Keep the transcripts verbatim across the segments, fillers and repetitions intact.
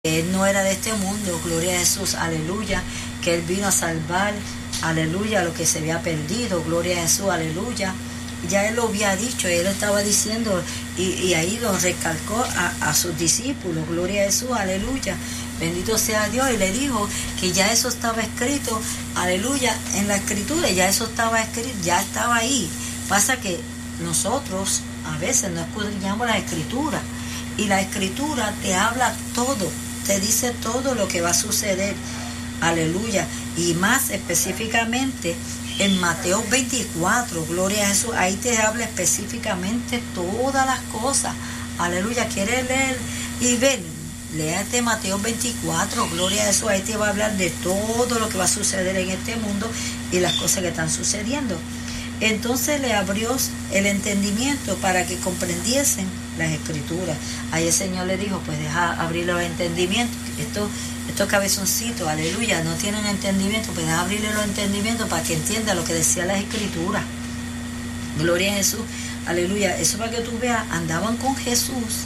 Él no era de este mundo, gloria a Jesús, aleluya, que Él vino a salvar, aleluya, lo que se había perdido, gloria a Jesús, aleluya. Ya Él lo había dicho, Él estaba diciendo, y, y ahí lo recalcó a, a sus discípulos, gloria a Jesús, aleluya, bendito sea Dios, y le dijo que ya eso estaba escrito, aleluya, en la escritura, ya eso estaba escrito, ya estaba ahí. Pasa que nosotros a veces no escudriñamos la escritura, y la escritura te habla todo, te dice todo lo que va a suceder, aleluya, y más específicamente en Mateo veinticuatro, gloria a Jesús, ahí te habla específicamente todas las cosas, aleluya. ¿Quieres leer y ver? Léate Mateo veinticuatro, gloria a Jesús, ahí te va a hablar de todo lo que va a suceder en este mundo y las cosas que están sucediendo. Entonces le abrió el entendimiento para que comprendiesen las escrituras. Ahí el Señor le dijo, pues deja abrir los entendimientos. Estos, estos cabezoncitos, aleluya, no tienen entendimiento, pues deja abrirle los entendimientos para que entienda lo que decía las escrituras. Gloria a Jesús, aleluya. Eso para que tú veas, andaban con Jesús,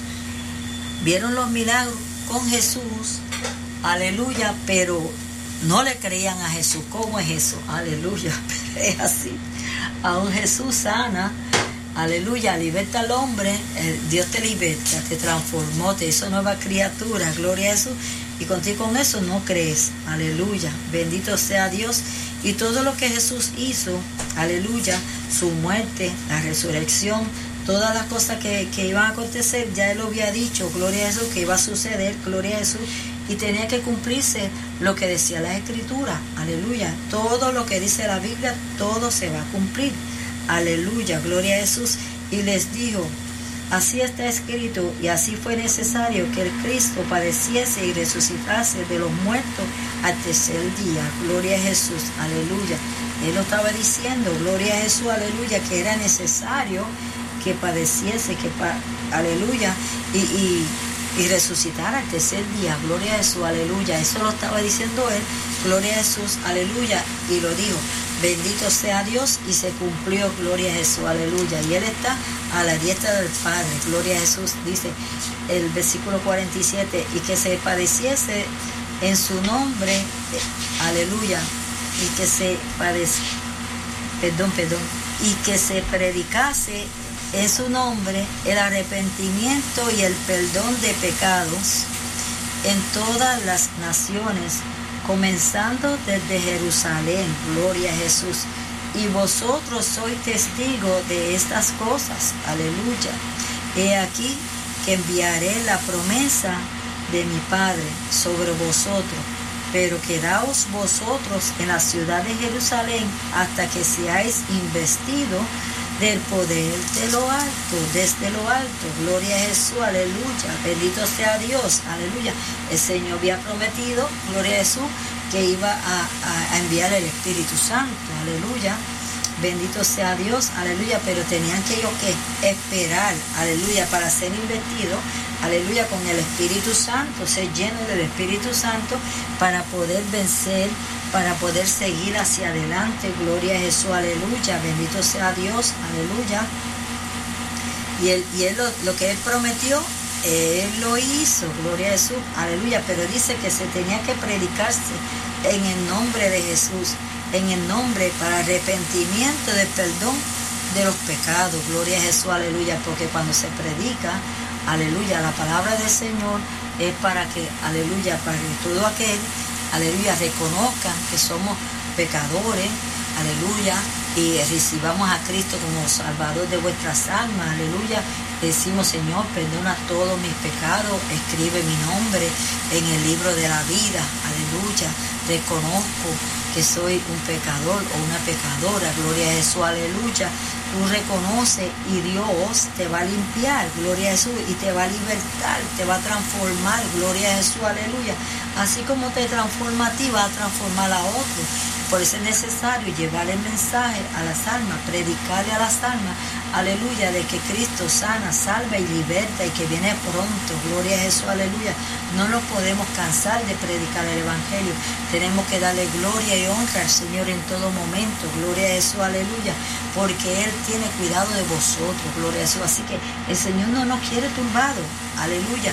vieron los milagros con Jesús, aleluya, pero no le creían a Jesús. ¿Cómo es eso? Aleluya, pero es así. Aún Jesús sana, aleluya, liberta al hombre, eh, Dios te liberta, te transformó, te hizo nueva criatura, gloria a Jesús, y contigo con eso no crees, aleluya, bendito sea Dios, y todo lo que Jesús hizo, aleluya, su muerte, la resurrección, todas las cosas que, que iban a acontecer, ya Él lo había dicho, gloria a Jesús, que iba a suceder, gloria a Jesús, y tenía que cumplirse lo que decía la Escritura, aleluya, todo lo que dice la Biblia, todo se va a cumplir, aleluya, gloria a Jesús. Y les dijo, así está escrito, y así fue necesario que el Cristo padeciese y resucitase de los muertos al tercer día, gloria a Jesús, aleluya. Él lo estaba diciendo, gloria a Jesús, aleluya, que era necesario que padeciese, que pa, aleluya, y, y y resucitar al tercer día, gloria a Jesús, aleluya. Eso lo estaba diciendo Él, gloria a Jesús, aleluya, y lo dijo, bendito sea Dios, y se cumplió, gloria a Jesús, aleluya. Y Él está a la diestra del Padre, gloria a Jesús, dice el versículo cuarenta y siete, y que se padeciese en su nombre, aleluya, y que se padeciese, perdón, perdón, y que se predicase en su nombre el arrepentimiento y el perdón de pecados en todas las naciones, comenzando desde Jerusalén, gloria a Jesús. Y vosotros sois testigos de estas cosas, aleluya. He aquí que enviaré la promesa de mi Padre sobre vosotros, pero quedaos vosotros en la ciudad de Jerusalén hasta que seáis investidos del poder de lo alto, desde lo alto, gloria a Jesús, aleluya, bendito sea Dios, aleluya. El Señor había prometido, gloria a Jesús, que iba a, a, a enviar el Espíritu Santo, aleluya, bendito sea Dios, aleluya, pero tenían que ellos que esperar, aleluya, para ser investidos, aleluya, con el Espíritu Santo, ser llenos del Espíritu Santo para poder vencer, para poder seguir hacia adelante, gloria a Jesús, aleluya, bendito sea Dios, aleluya. Y Él, y él lo, lo que Él prometió, Él lo hizo, gloria a Jesús, aleluya, pero dice que se tenía que predicarse en el nombre de Jesús, en el nombre para arrepentimiento del perdón de los pecados, gloria a Jesús, aleluya, porque cuando se predica, aleluya, la palabra del Señor es para que, aleluya, para que todo aquel, aleluya, reconozcan que somos pecadores, aleluya, y recibamos a Cristo como Salvador de vuestras almas, aleluya. Decimos, Señor, perdona todos mis pecados, escribe mi nombre en el libro de la vida, aleluya. Reconozco que soy un pecador o una pecadora, gloria a Jesús, aleluya. Tú reconoces y Dios te va a limpiar, gloria a Jesús, y te va a libertar, te va a transformar, gloria a Jesús, aleluya. Así como te transforma a ti, va a transformar a otros. Por eso es necesario llevar el mensaje a las almas, predicarle a las almas, aleluya, de que Cristo sana, salva y liberta y que viene pronto, gloria a Jesús, aleluya. No nos podemos cansar de predicar el Evangelio, tenemos que darle gloria y honra al Señor en todo momento, gloria a Jesús, aleluya, porque Él tiene cuidado de vosotros, gloria a Jesús. Así que el Señor no nos quiere turbados, aleluya.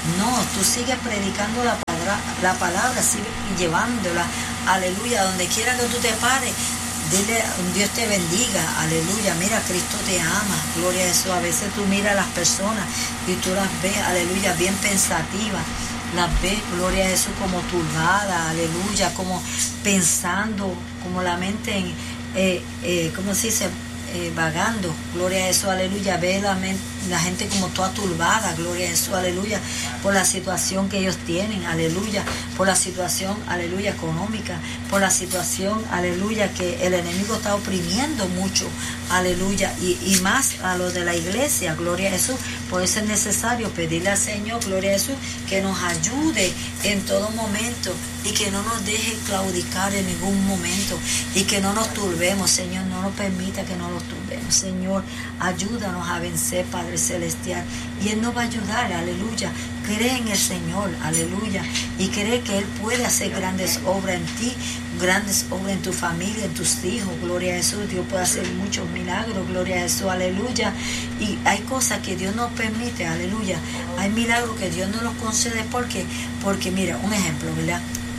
No, tú sigues predicando la palabra, la palabra, sigues llevándola, aleluya, donde quiera que tú te pares. Dile, Dios te bendiga, aleluya, mira, Cristo te ama, gloria a Jesús. A veces tú miras a las personas y tú las ves, aleluya, bien pensativas, las ves, gloria a Jesús, como turbadas, aleluya, como pensando, como la mente, en, eh, eh, ¿cómo se dice? Eh, vagando, gloria a Jesús, aleluya, ve la, la gente como toda turbada, gloria a Jesús, aleluya, por la situación que ellos tienen, aleluya, por la situación, aleluya, económica, por la situación, aleluya, que el enemigo está oprimiendo mucho, aleluya, y, y más a los de la iglesia, gloria a Jesús. Por eso es necesario pedirle al Señor, gloria a Jesús, que nos ayude en todo momento y que no nos deje claudicar en ningún momento y que no nos turbemos, Señor, no nos permita que no nos turbemos, Señor, ayúdanos a vencer, Padre Celestial, y Él nos va a ayudar, aleluya. Cree en el Señor, aleluya, y cree que Él puede hacer grandes obras en ti, grandes obras en tu familia, en tus hijos, gloria a Jesús. Dios puede hacer muchos milagros, gloria a Jesús, aleluya. Y hay cosas que Dios nos permite, aleluya. Hay milagros que Dios no los concede porque, porque mira, un ejemplo, ¿verdad?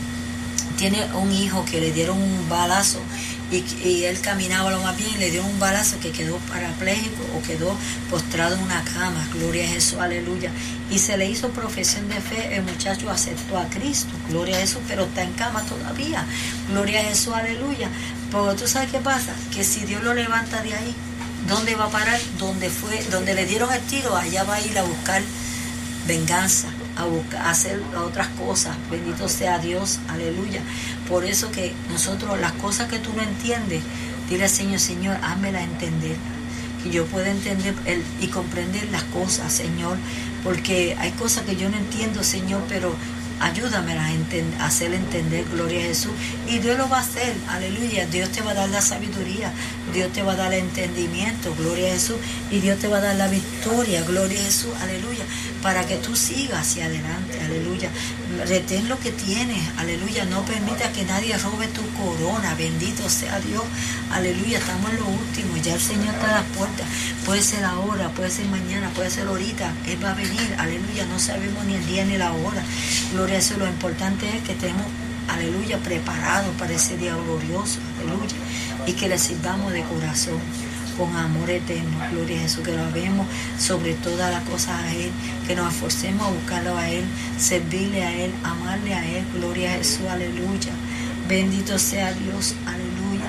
Tiene un hijo que le dieron un balazo y, y él caminaba lo más bien y le dieron un balazo que quedó parapléjico o quedó postrado en una cama, gloria a Jesús, aleluya. Y se le hizo profesión de fe, el muchacho aceptó a Cristo, gloria a Jesús, pero está en cama todavía, gloria a Jesús, aleluya. Porque tú sabes qué pasa, que si Dios lo levanta de ahí, ¿dónde va a parar? Donde fue, donde le dieron el tiro, allá va a ir a buscar venganza, a, buscar, a hacer otras cosas. Bendito sea Dios, aleluya. Por eso que nosotros, las cosas que tú no entiendes, dile al Señor, Señor, házmela entender, que yo pueda entender el, y comprender las cosas, Señor, porque hay cosas que yo no entiendo, Señor, pero ayúdame a, enten- a hacer entender, gloria a Jesús, y Dios lo va a hacer, aleluya. Dios te va a dar la sabiduría, Dios te va a dar el entendimiento, gloria a Jesús, y Dios te va a dar la victoria, gloria a Jesús, aleluya, para que tú sigas hacia adelante, aleluya. Retén lo que tienes, aleluya, no permita que nadie robe tu corona, bendito sea Dios, aleluya. Estamos en lo último, ya el Señor está a las puertas, puede ser ahora, puede ser mañana, puede ser ahorita, Él va a venir, aleluya, no sabemos ni el día ni la hora, gloria a Jesús. Lo importante es que estemos, aleluya, preparados para ese día glorioso, aleluya, y que le sirvamos de corazón, con amor eterno, gloria a Jesús, que lo amemos sobre todas las cosas a Él, que nos esforcemos a buscarlo a Él, servirle a Él, amarle a Él, gloria a Jesús, aleluya. Bendito sea Dios, aleluya.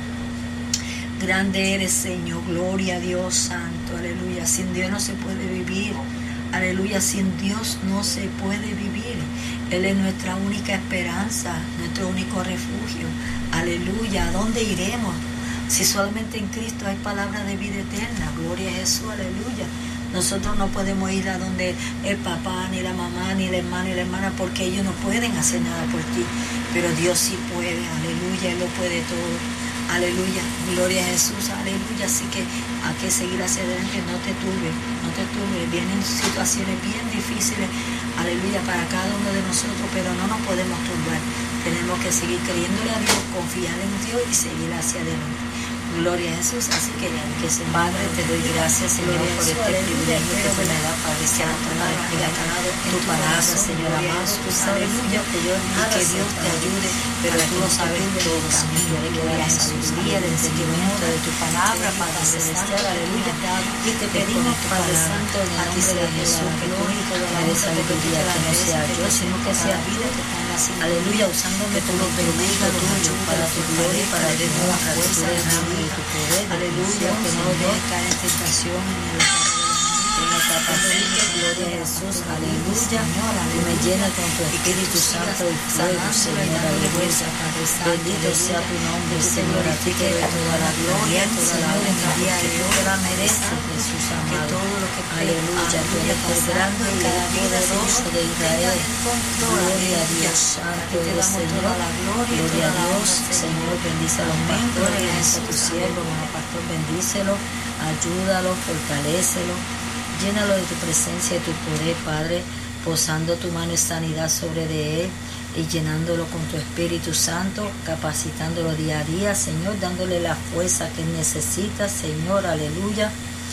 Grande eres, Señor, gloria a Dios santo, aleluya. Sin Dios no se puede vivir, aleluya, sin Dios no se puede vivir. Él es nuestra única esperanza, nuestro único refugio, aleluya. ¿A dónde iremos? Si solamente en Cristo hay palabra de vida eterna, gloria a Jesús, aleluya. Nosotros no podemos ir a donde el papá, ni la mamá, ni el hermano, ni la hermana, porque ellos no pueden hacer nada por ti, pero Dios sí puede, aleluya, Él lo puede todo, aleluya, gloria a Jesús, aleluya. Así que hay que seguir hacia adelante, no te turbes, no te turbes, vienen situaciones bien difíciles, aleluya, para cada uno de nosotros, pero no nos podemos turbar, tenemos que seguir creyéndole a Dios, confiar en Dios y seguir hacia adelante. Gloria a Jesús. Así que, que se Padre, te doy gracias, Señor, por este privilegio que tú me das, Padre Santo, para explicar tu palabra, Señor amado, tú sabes, aleluya, que Dios, y que Dios te ayude, pero tú lo sabes todo, Señor, de que la sabiduría, del entendimiento de tu palabra, Padre Celestial, aleluya, y te pedimos, Padre Santo, en el nombre de Jesús, que tú me des sabiduría, que no sea yo, sino que sea vida que está en la silla, aleluya, usándome tú lo bendiga tuyo para tu gloria y para tu nueva fuerza de tu poder, aleluya, que no lo dejes caer en tentación en el en la capacidad, gloria a Jesús, aleluya, y me llena con tu Espíritu Santo y fuego, Señor, aleluya. Bendito sea tu nombre, Señor, a ti que doy toda la gloria, toda la honra, que tú te la mereces, Jesús amado, aleluya, tú eres el grande y el poderoso de Israel, gloria a Dios, santo eres Señor, gloria a Dios, Señor, bendice a los pastores, bendice a tu siervo, como pastor, bendícelo, ayúdalo, fortalécelo, llénalo de tu presencia y tu poder, Padre, posando tu mano en sanidad sobre de él y llenándolo con tu Espíritu Santo, capacitándolo día a día, Señor, dándole la fuerza que él necesita, Señor, aleluya.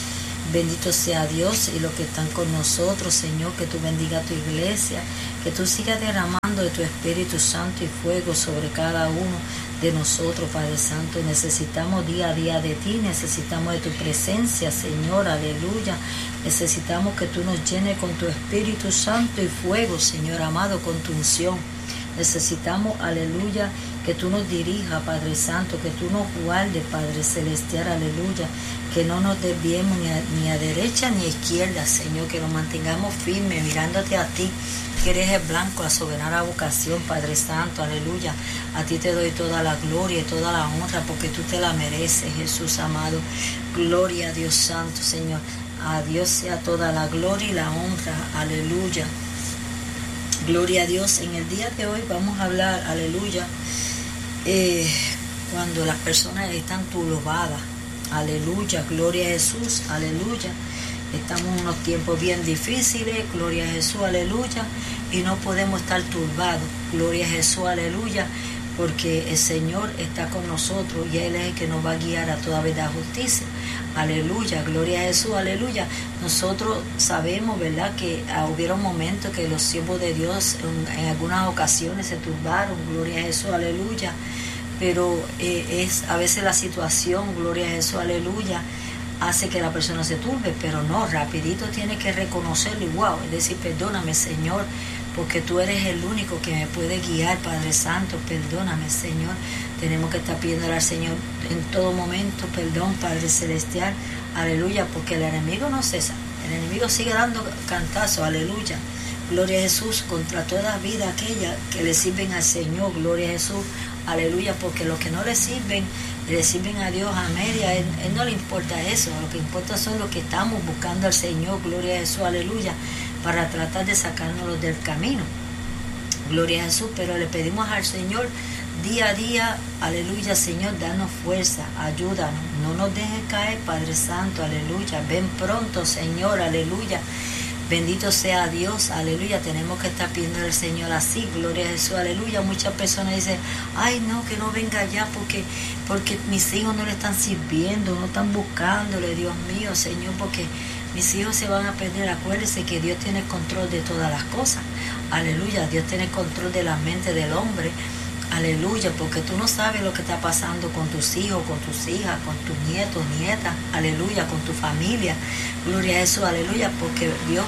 Bendito sea Dios y los que están con nosotros, Señor, que tú bendiga a tu iglesia, que tú sigas derramando de tu Espíritu Santo y fuego sobre cada uno de nosotros, Padre Santo. Necesitamos día a día de ti, necesitamos de tu presencia, Señor, aleluya. Necesitamos que tú nos llenes con tu Espíritu Santo y fuego, Señor amado, con tu unción. Necesitamos, aleluya, que tú nos dirijas, Padre Santo, que tú nos guardes, Padre Celestial, aleluya, que no nos desviemos ni a, ni a derecha ni a izquierda, Señor, que nos mantengamos firmes mirándote a ti, que eres el blanco, la soberana vocación, Padre Santo, aleluya. A ti te doy toda la gloria y toda la honra porque tú te la mereces, Jesús amado. Gloria a Dios Santo, Señor. A Dios sea toda la gloria y la honra, aleluya. Gloria a Dios. En el día de hoy vamos a hablar, aleluya, eh, cuando las personas están turbadas, aleluya, gloria a Jesús, aleluya. Estamos en unos tiempos bien difíciles, gloria a Jesús, aleluya, y no podemos estar turbados, gloria a Jesús, aleluya, porque el Señor está con nosotros y Él es el que nos va a guiar a toda verdad justicia. Aleluya, gloria a Jesús, aleluya. Nosotros sabemos, ¿verdad?, que ah, hubieron momentos que los siervos de Dios en, en algunas ocasiones se turbaron, gloria a Jesús, aleluya. Pero eh, es a veces la situación, gloria a Jesús, aleluya, hace que la persona se turbe, pero no, rapidito tiene que reconocerlo y wow, es decir, perdóname, Señor, porque tú eres el único que me puede guiar, Padre Santo, perdóname, Señor. Tenemos que estar pidiéndole al Señor en todo momento perdón, Padre Celestial, aleluya, porque el enemigo no cesa, el enemigo sigue dando cantazos, aleluya. Gloria a Jesús, contra toda vida aquella que le sirven al Señor, gloria a Jesús, aleluya, porque los que no le sirven, le sirven a Dios a media, él, él no le importa eso, lo que importa son los que estamos buscando al Señor, gloria a Jesús, aleluya, para tratar de sacarnos del camino, gloria a Jesús, pero le pedimos al Señor día a día, aleluya, Señor, danos fuerza, ayúdanos, no nos dejes caer, Padre Santo, aleluya, ven pronto, Señor, aleluya. Bendito sea Dios, aleluya. Tenemos que estar pidiendo al Señor así, gloria a Jesús, aleluya. Muchas personas dicen, ay no, que no venga ya porque, porque mis hijos no le están sirviendo, no están buscándole, Dios mío, Señor, porque mis hijos se van a perder. Acuérdense que Dios tiene control de todas las cosas, aleluya. Dios tiene control de la mente del hombre, aleluya, porque tú no sabes lo que está pasando con tus hijos, con tus hijas, con tus nietos, nietas, aleluya, con tu familia, gloria a Jesús, aleluya, porque Dios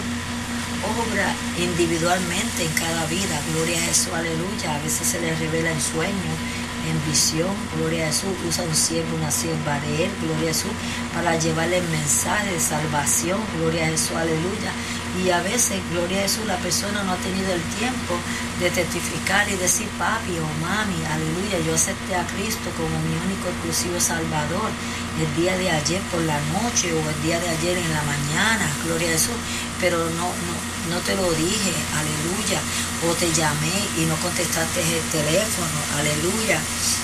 obra individualmente en cada vida, gloria a Jesús, aleluya. A veces se les revela en sueños, en visión, gloria a Jesús, usa un siervo, una sierva de Él, gloria a Jesús, para llevarle el mensaje de salvación, gloria a Jesús, aleluya. Y a veces, gloria a Jesús, la persona no ha tenido el tiempo de testificar y decir, papi o mami, aleluya, yo acepté a Cristo como mi único exclusivo Salvador el día de ayer por la noche o el día de ayer en la mañana, gloria a Jesús, pero no, no, no te lo dije, aleluya, o te llamé y no contestaste el teléfono, aleluya,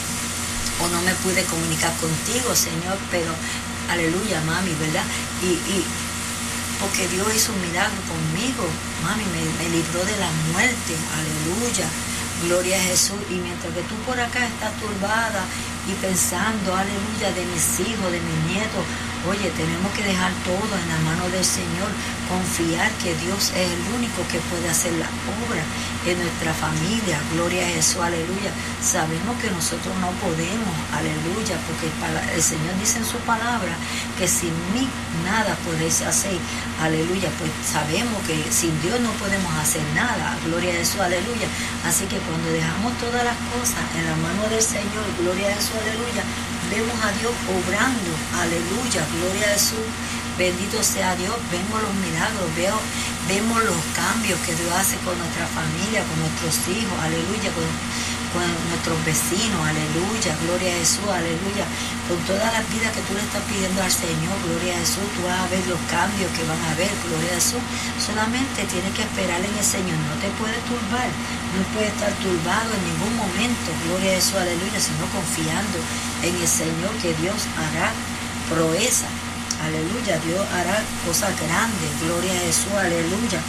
o no me pude comunicar contigo, Señor, pero aleluya, mami, ¿verdad? Y, y porque Dios hizo un milagro conmigo, mami, me, me libró de la muerte, aleluya, gloria a Jesús. Y mientras que tú por acá estás turbada y pensando, aleluya, de mis hijos, de mis nietos, oye, tenemos que dejar todo en la mano del Señor, confiar que Dios es el único que puede hacer la obra en nuestra familia, gloria a Jesús, aleluya. Sabemos que nosotros no podemos, aleluya, porque el Señor dice en su palabra que sin mí nada podéis hacer, aleluya. Pues sabemos que sin Dios no podemos hacer nada, gloria a Jesús, aleluya. Así que cuando dejamos todas las cosas en la mano del Señor, gloria a Jesús, aleluya, vemos a Dios obrando, aleluya, gloria a Jesús, bendito sea Dios, vemos los milagros, veo, vemos los cambios que Dios hace con nuestra familia, con nuestros hijos, aleluya, con, con nuestros vecinos, aleluya, gloria a Jesús, aleluya, con todas las vidas que tú le estás pidiendo al Señor, gloria a Jesús, tú vas a ver los cambios que van a haber, gloria a Jesús. Solamente tienes que esperar en el Señor, no te puedes turbar, no puedes estar turbado en ningún momento, gloria a Jesús, aleluya, sino confiando en el Señor que Dios hará proeza, aleluya, Dios hará cosas grandes, gloria a Jesús, aleluya.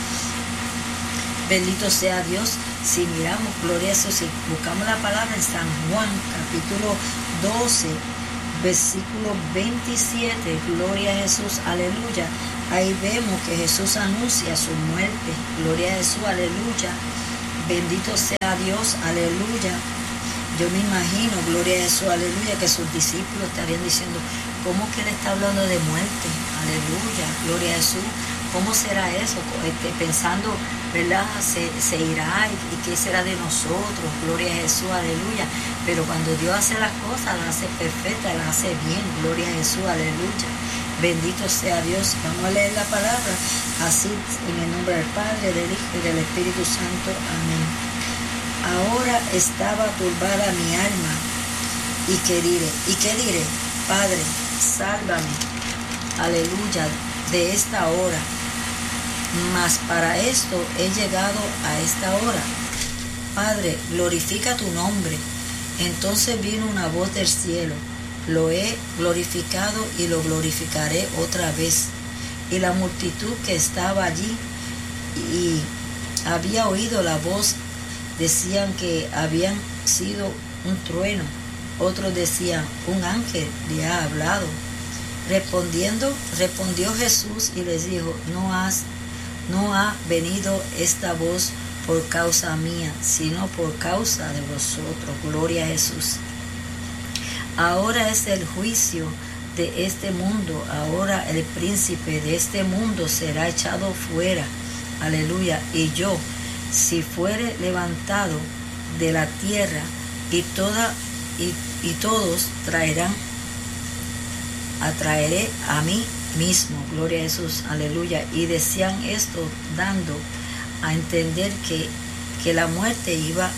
Bendito sea Dios. Si miramos, gloria a Jesús, si buscamos la palabra en San Juan, capítulo doce, versículo veintisiete, gloria a Jesús, aleluya. Ahí vemos que Jesús anuncia su muerte, gloria a Jesús, aleluya. Bendito sea Dios, aleluya. Yo me imagino, gloria a Jesús, aleluya, que sus discípulos estarían diciendo, ¿cómo que él está hablando de muerte? Aleluya, gloria a Jesús. ¿Cómo será eso? Este, pensando, ¿verdad? Se, se irá y, y qué será de nosotros, gloria a Jesús, aleluya. Pero cuando Dios hace las cosas, las hace perfectas, las hace bien, gloria a Jesús, aleluya. Bendito sea Dios. Vamos a leer la palabra así, en el nombre del Padre, del Hijo y del Espíritu Santo, amén. Ahora estaba turbada mi alma, ¿y qué diré? ¿Y qué diré? Padre, sálvame, aleluya, de esta hora. Mas para esto he llegado a esta hora. Padre, glorifica tu nombre. Entonces vino una voz del cielo. Lo he glorificado y lo glorificaré otra vez. Y la multitud que estaba allí y había oído la voz, decían que habían sido un trueno. Otros decían, un ángel le ha hablado. Respondiendo, respondió Jesús y les dijo, no has, no ha venido esta voz por causa mía, sino por causa de vosotros. Gloria a Jesús. Ahora es el juicio de este mundo. Ahora el príncipe de este mundo será echado fuera. Aleluya. Y yo, si fuere levantado de la tierra, y toda y, y todos traerán atraeré a mí mismo, gloria a Jesús, aleluya. Y decían esto dando a entender que, que la muerte iba,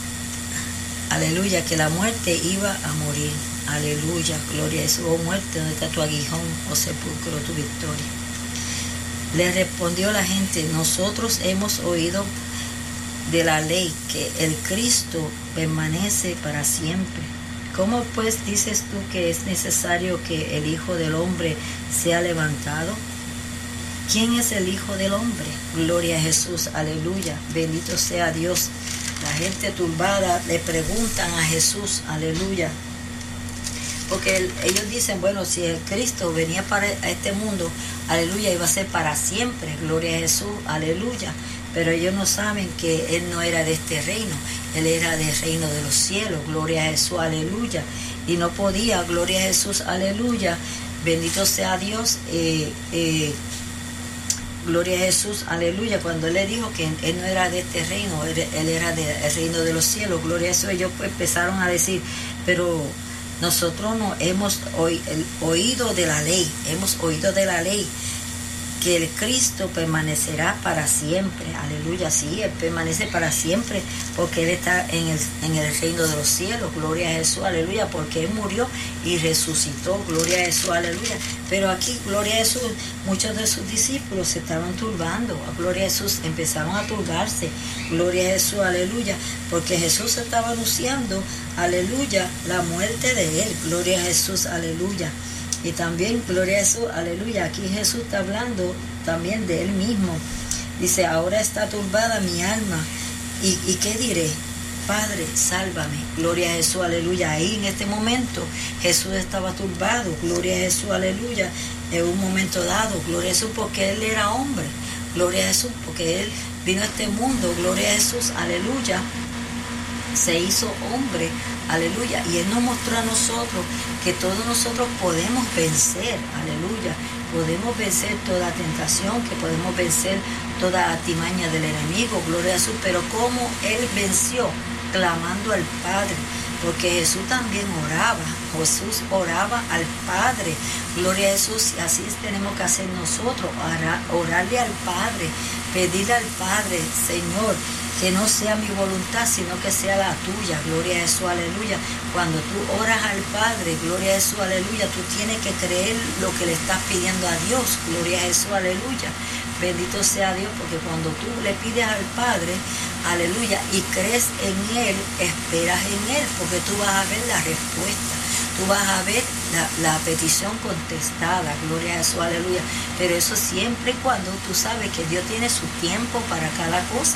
aleluya, que la muerte iba a morir, aleluya, gloria a Jesús. Oh muerte, ¿dónde está tu aguijón? Oh sepulcro, tu victoria. Le respondió la gente, nosotros hemos oído de la ley que el Cristo permanece para siempre. ¿Cómo pues dices tú que es necesario que el Hijo del Hombre sea levantado? ¿Quién es el Hijo del Hombre? Gloria a Jesús, aleluya, bendito sea Dios. La gente turbada le preguntan a Jesús, aleluya. Porque el, ellos dicen, bueno, si el Cristo venía para este mundo, aleluya, iba a ser para siempre, gloria a Jesús, aleluya. Pero ellos no saben que Él no era de este reino, Él era del reino de los cielos, gloria a Jesús, aleluya. Y no podía, gloria a Jesús, aleluya, bendito sea Dios, eh, eh, gloria a Jesús, aleluya. Cuando Él le dijo que Él no era de este reino, Él, él era del reino de los cielos, gloria a Jesús, ellos pues empezaron a decir, pero nosotros no hemos oído de la ley, hemos oído de la ley, que el Cristo permanecerá para siempre, aleluya, sí, Él permanece para siempre, porque Él está en el, en el reino de los cielos, gloria a Jesús, aleluya, porque Él murió y resucitó, gloria a Jesús, aleluya. Pero aquí, gloria a Jesús, muchos de sus discípulos se estaban turbando, gloria a Jesús, empezaron a turbarse, gloria a Jesús, aleluya, porque Jesús estaba anunciando, aleluya, la muerte de Él, gloria a Jesús, aleluya. Y también, gloria a Jesús, aleluya, aquí Jesús está hablando también de Él mismo. Dice, ahora está turbada mi alma. ¿Y, y qué diré? Padre, sálvame. Gloria a Jesús, aleluya. Ahí en este momento Jesús estaba turbado. Gloria a Jesús, aleluya. En un momento dado, gloria a Jesús, porque Él era hombre. Gloria a Jesús, porque Él vino a este mundo. Gloria a Jesús, aleluya. Se hizo hombre, aleluya, y Él nos mostró a nosotros que todos nosotros podemos vencer, aleluya, podemos vencer toda tentación, que podemos vencer toda artimaña del enemigo, gloria a Jesús, pero como Él venció, clamando al Padre, porque Jesús también oraba, Jesús oraba al Padre, gloria a Jesús, y así tenemos que hacer nosotros, orar, orarle al Padre, pedirle al Padre, Señor, que no sea mi voluntad, sino que sea la tuya, gloria a Jesús, aleluya. Cuando tú oras al Padre, gloria a Jesús, aleluya, tú tienes que creer lo que le estás pidiendo a Dios, gloria a Jesús, aleluya. Bendito sea Dios, porque cuando tú le pides al Padre, aleluya, y crees en Él, esperas en Él, porque tú vas a ver la respuesta. Tú vas a ver la, la petición contestada, gloria a Jesús, aleluya. Pero eso siempre y cuando tú sabes que Dios tiene su tiempo para cada cosa.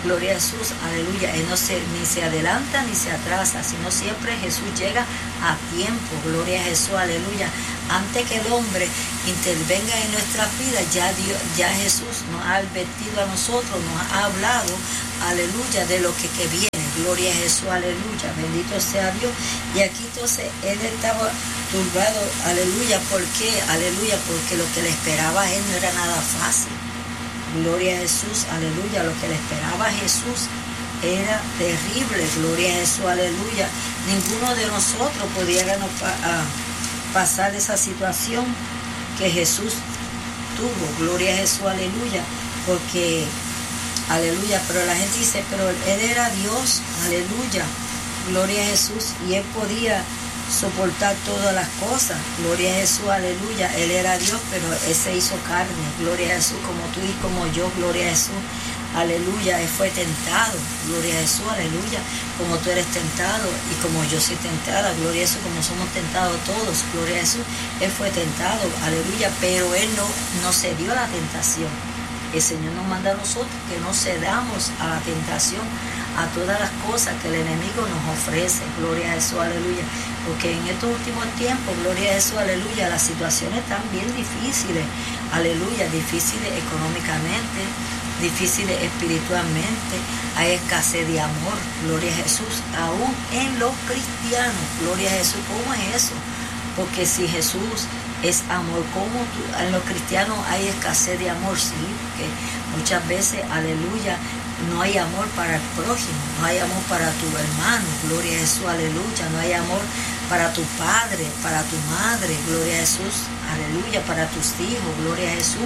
Gloria a Jesús, aleluya. Él no se, ni se adelanta ni se atrasa, sino siempre Jesús llega a tiempo. Gloria a Jesús, aleluya. Antes que el hombre intervenga en nuestras vidas, ya Dios, ya Jesús nos ha advertido a nosotros, nos ha hablado, aleluya, de lo que, que viene. Gloria a Jesús, aleluya. Bendito sea Dios. Y aquí entonces él estaba turbado, aleluya. ¿Por qué? Aleluya, porque lo que le esperaba a él no era nada fácil. Gloria a Jesús, aleluya. Lo que le esperaba a Jesús era terrible. Gloria a Jesús, aleluya. Ninguno de nosotros pudiéramos pa a pasar esa situación que Jesús tuvo. Gloria a Jesús, aleluya. Porque, aleluya, pero la gente dice, pero él era Dios, aleluya. Gloria a Jesús. Y él podía soportar todas las cosas. Gloria a Jesús, aleluya. Él era Dios, pero él se hizo carne. Gloria a Jesús, como tú y como yo. Gloria a Jesús, aleluya. Él fue tentado. Gloria a Jesús, aleluya. Como tú eres tentado y como yo soy tentada. Gloria a Jesús, como somos tentados todos. Gloria a Jesús. Él fue tentado, aleluya. Pero él no, no cedió a la tentación. El Señor nos manda a nosotros que no cedamos a la tentación, a todas las cosas que el enemigo nos ofrece. Gloria a Jesús, aleluya. Porque en estos últimos tiempos, gloria a Jesús, aleluya, las situaciones están bien difíciles. Aleluya, difíciles económicamente, difíciles espiritualmente. Hay escasez de amor. Gloria a Jesús. Aún en los cristianos. Gloria a Jesús. ¿Cómo es eso? Porque si Jesús es amor, ¿cómo tú, en los cristianos hay escasez de amor? Sí, porque muchas veces, aleluya, no hay amor para el prójimo, no hay amor para tu hermano, gloria a Jesús, aleluya, no hay amor para tu padre, para tu madre, gloria a Jesús, aleluya, para tus hijos, gloria a Jesús.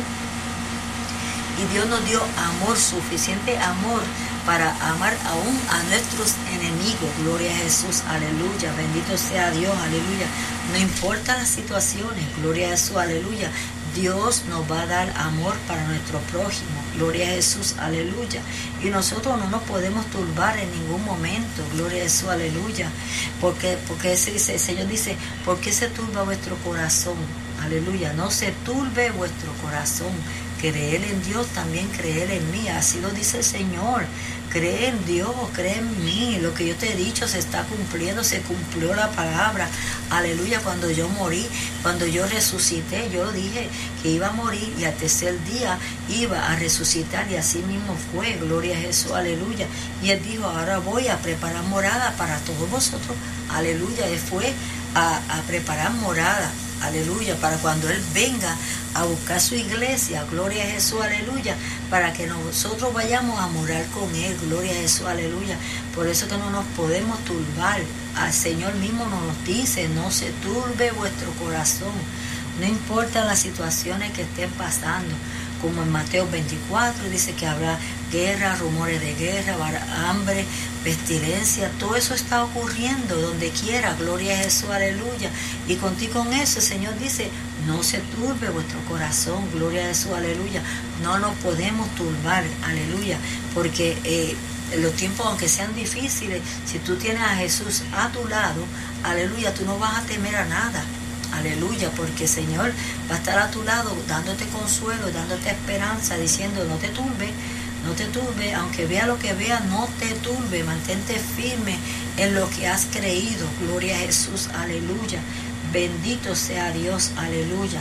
Y Dios nos dio amor, suficiente amor para amar aún a nuestros enemigos. Gloria a Jesús, aleluya. Bendito sea Dios, aleluya. No importa las situaciones, gloria a Jesús, aleluya. Dios nos va a dar amor para nuestro prójimo. Gloria a Jesús, aleluya. Y nosotros no nos podemos turbar en ningún momento. Gloria a Jesús, aleluya. Porque, porque ese dice, el Señor dice, ¿por qué se turba vuestro corazón? Aleluya. No se turbe vuestro corazón. Creer en Dios, también creer en mí. Así lo dice el Señor. Cree en Dios, cree en mí. Lo que yo te he dicho se está cumpliendo, se cumplió la palabra. Aleluya, cuando yo morí, cuando yo resucité, yo dije que iba a morir y al tercer día iba a resucitar y así mismo fue. Gloria a Jesús, aleluya. Y Él dijo, ahora voy a preparar morada para todos vosotros. Aleluya, Él fue a, a preparar morada. Aleluya, para cuando Él venga a buscar su iglesia, gloria a Jesús, aleluya, para que nosotros vayamos a morar con Él, gloria a Jesús, aleluya. Por eso que no nos podemos turbar. Al Señor mismo nos dice, no se turbe vuestro corazón, no importa las situaciones que estén pasando. Como en Mateo veinticuatro dice que habrá guerra, rumores de guerra, hambre, pestilencia, todo eso está ocurriendo donde quiera, gloria a Jesús, aleluya. Y contigo con eso el Señor dice, no se turbe vuestro corazón, gloria a Jesús, aleluya. No nos podemos turbar, aleluya, porque eh, los tiempos, aunque sean difíciles, si tú tienes a Jesús a tu lado, aleluya, tú no vas a temer a nada. Aleluya, porque el Señor va a estar a tu lado dándote consuelo, dándote esperanza, diciendo no te turbe, no te turbe, aunque vea lo que vea, no te turbe, mantente firme en lo que has creído. Gloria a Jesús, aleluya. Bendito sea Dios, aleluya.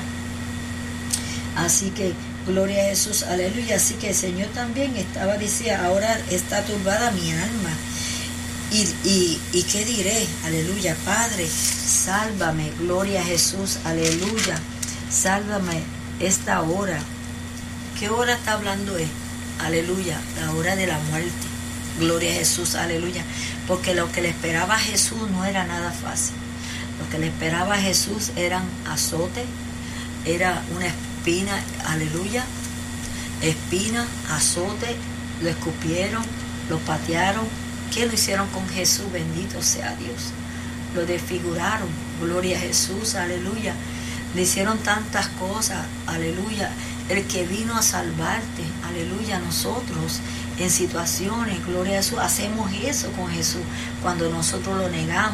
Así que, gloria a Jesús, aleluya. Así que el Señor también estaba diciendo, ahora está turbada mi alma. Y, y, y qué diré, aleluya, Padre, sálvame, gloria a Jesús, aleluya, sálvame esta hora. ¿Qué hora está hablando él? Aleluya, la hora de la muerte, gloria a Jesús, aleluya, porque lo que le esperaba a Jesús no era nada fácil. Lo que le esperaba a Jesús eran azotes, era una espina, aleluya, espina, azote, lo escupieron, lo patearon. ¿Qué lo hicieron con Jesús? Bendito sea Dios. Lo desfiguraron. Gloria a Jesús. Aleluya. Le hicieron tantas cosas. Aleluya. El que vino a salvarte. Aleluya. Nosotros en situaciones. Gloria a Jesús. Hacemos eso con Jesús. Cuando nosotros lo negamos.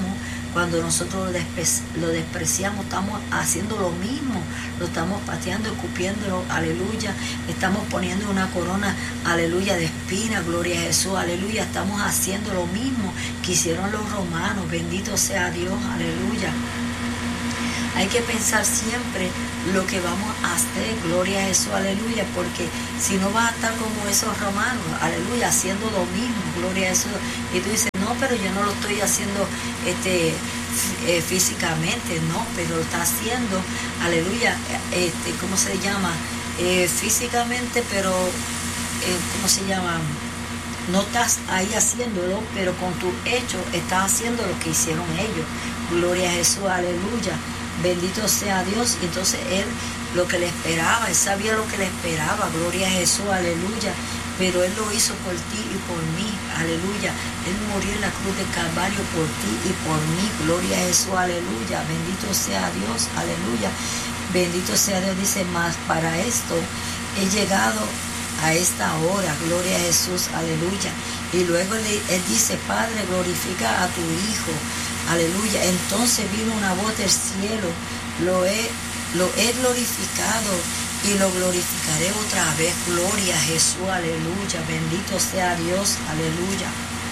Cuando nosotros lo, despre- lo despreciamos, estamos haciendo lo mismo, lo estamos pateando, escupiéndolo, aleluya, estamos poniendo una corona, aleluya, de espina, gloria a Jesús, aleluya, estamos haciendo lo mismo que hicieron los romanos, bendito sea Dios, aleluya. Hay que pensar siempre lo que vamos a hacer, gloria a Jesús, aleluya, porque si no vas a estar como esos romanos, aleluya, haciendo lo mismo, gloria a Jesús, y tú dices, no, pero yo no lo estoy haciendo este, eh, físicamente, no, pero lo está haciendo, aleluya, este, ¿cómo se llama? Eh, físicamente, pero, eh, ¿cómo se llama? No estás ahí haciéndolo, pero con tu hecho estás haciendo lo que hicieron ellos, gloria a Jesús, aleluya. Bendito sea Dios. Y entonces él lo que le esperaba, él sabía lo que le esperaba, gloria a Jesús, aleluya, pero él lo hizo por ti y por mí, aleluya. Él murió en la cruz del Calvario por ti y por mí, gloria a Jesús, aleluya. Bendito sea Dios, aleluya. Bendito sea Dios, dice, más para esto he llegado a esta hora, gloria a Jesús, aleluya. Y luego él, él dice, Padre, glorifica a tu Hijo, aleluya. Entonces vino una voz del cielo, lo he, lo he glorificado y lo glorificaré otra vez, gloria a Jesús, aleluya. Bendito sea Dios, aleluya.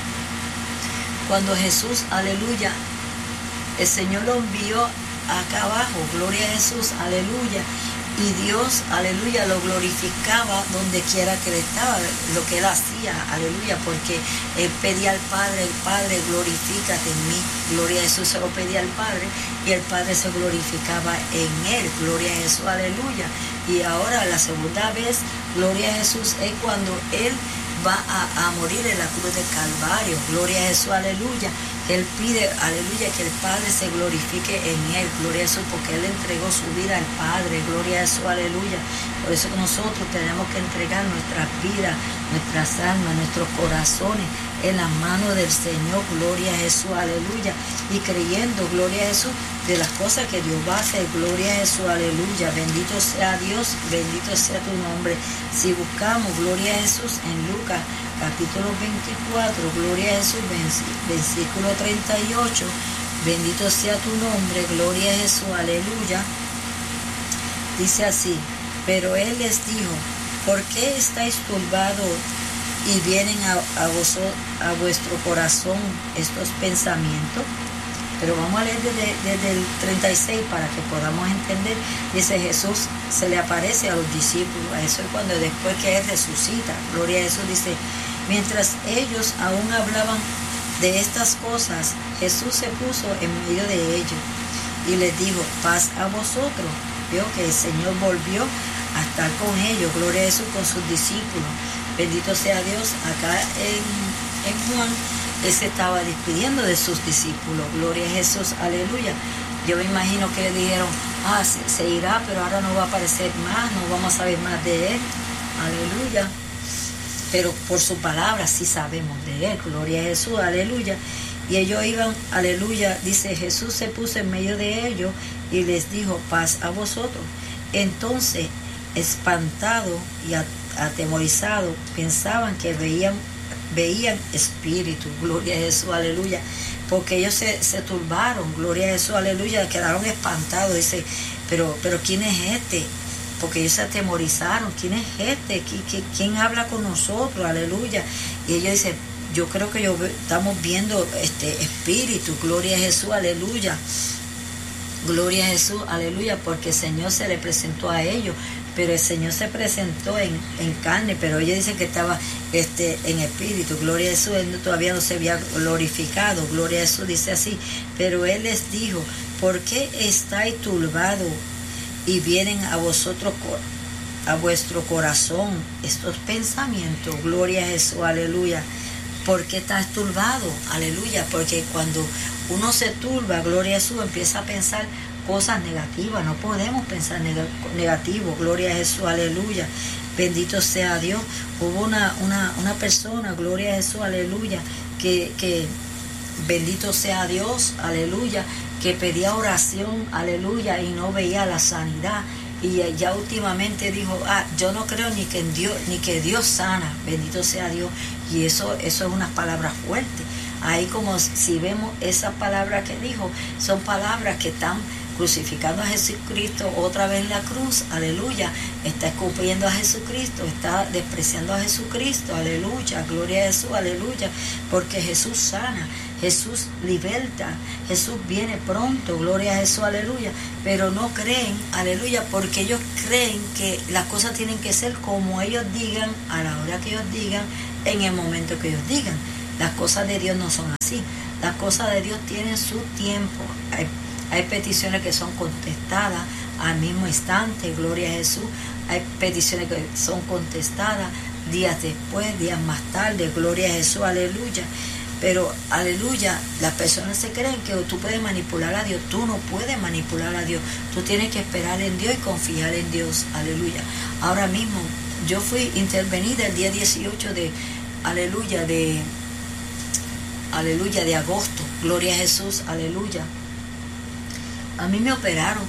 Cuando Jesús, aleluya, el Señor lo envió acá abajo, gloria a Jesús, aleluya. Y Dios, aleluya, lo glorificaba donde quiera que él estaba, lo que él hacía, aleluya, porque él pedía al Padre, el Padre, glorifícate en mí, gloria a Jesús, se lo pedía al Padre, y el Padre se glorificaba en él, gloria a Jesús, aleluya. Y ahora la segunda vez, gloria a Jesús, es cuando él va a, a morir en la cruz del Calvario, gloria a Jesús, aleluya. Él pide, aleluya, que el Padre se glorifique en él, gloria a Jesús, porque él entregó su vida al Padre, gloria a Jesús, aleluya. Por eso nosotros tenemos que entregar nuestras vidas, nuestras almas, nuestros corazones en las manos del Señor, gloria a Jesús, aleluya. Y creyendo, gloria a Jesús, de las cosas que Dios va a hacer, gloria a Jesús, aleluya. Bendito sea Dios, bendito sea tu nombre. Si buscamos, gloria a Jesús, en Lucas capítulo veinticuatro, gloria a Jesús, versículo treinta y ocho, bendito sea tu nombre, gloria a Jesús, aleluya. Dice así, pero él les dijo, ¿por qué estáis turbados y vienen a, a, vosotros, a vuestro corazón estos pensamientos? Pero vamos a leer desde, desde el treinta y seis para que podamos entender. Dice, Jesús se le aparece a los discípulos. Eso es cuando después que él resucita. Gloria a Jesús, dice, mientras ellos aún hablaban de estas cosas, Jesús se puso en medio de ellos y les dijo, paz a vosotros. Veo que el Señor volvió a estar con ellos. Gloria a Jesús, con sus discípulos. Bendito sea Dios. Acá en, en Juan, él se estaba despidiendo de sus discípulos, gloria a Jesús, aleluya. Yo me imagino que le dijeron, ah, se, se irá, pero ahora no va a aparecer más, no vamos a saber más de él, aleluya. Pero por su palabra sí sabemos de él, gloria a Jesús, aleluya. Y ellos iban, aleluya, dice, Jesús se puso en medio de ellos y les dijo, paz a vosotros. Entonces, espantado y atemorizado, pensaban que veían veían espíritu, gloria a Jesús, aleluya, porque ellos se, se turbaron, gloria a Jesús, aleluya, quedaron espantados, dice, pero, pero ¿quién es este? Porque ellos se atemorizaron, ¿quién es este? ¿Quién, quién habla con nosotros? Aleluya. Y ellos dicen, yo creo que yo, estamos viendo este espíritu, gloria a Jesús, aleluya. Gloria a Jesús, aleluya, porque el Señor se le presentó a ellos, pero el Señor se presentó en, en carne, pero ellos dicen que estaba este, en espíritu, gloria a Jesús, él todavía no se había glorificado, gloria a Jesús, dice así, pero él les dijo, ¿por qué estáis turbados y vienen a vosotros, a vuestro corazón estos pensamientos? Gloria a Jesús, aleluya. ¿Por qué estás turbado? Aleluya, porque cuando uno se turba, gloria a Jesús, empieza a pensar cosas negativas, no podemos pensar neg negativo, gloria a Jesús, aleluya, bendito sea Dios. Hubo una, una, una persona, gloria a Jesús, aleluya, que, que bendito sea Dios, aleluya, que pedía oración, aleluya, y no veía la sanidad. Y ya últimamente dijo, ah, yo no creo ni que en Dios, ni que Dios sana, bendito sea Dios. Y eso, eso es unas palabras fuertes. ahí como si vemos esas palabras que dijo, son palabras que están crucificando a Jesucristo otra vez en la cruz, aleluya, está escupiendo a Jesucristo, está despreciando a Jesucristo, aleluya, gloria a Jesús, aleluya, porque Jesús sana, Jesús liberta, Jesús viene pronto, gloria a Jesús, aleluya, pero no creen, aleluya, porque ellos creen que las cosas tienen que ser como ellos digan, a la hora que ellos digan, en el momento que ellos digan. Las cosas de Dios no son así, las cosas de Dios tienen su tiempo. Hay Hay peticiones que son contestadas al mismo instante, gloria a Jesús. Hay peticiones que son contestadas días después, días más tarde, gloria a Jesús, aleluya. Pero, aleluya, las personas se creen que tú puedes manipular a Dios. Tú no puedes manipular a Dios. Tú tienes que esperar en Dios y confiar en Dios, aleluya. Ahora mismo, yo fui intervenida el día dieciocho de, aleluya, de, aleluya, de agosto, gloria a Jesús, aleluya. A mí me operaron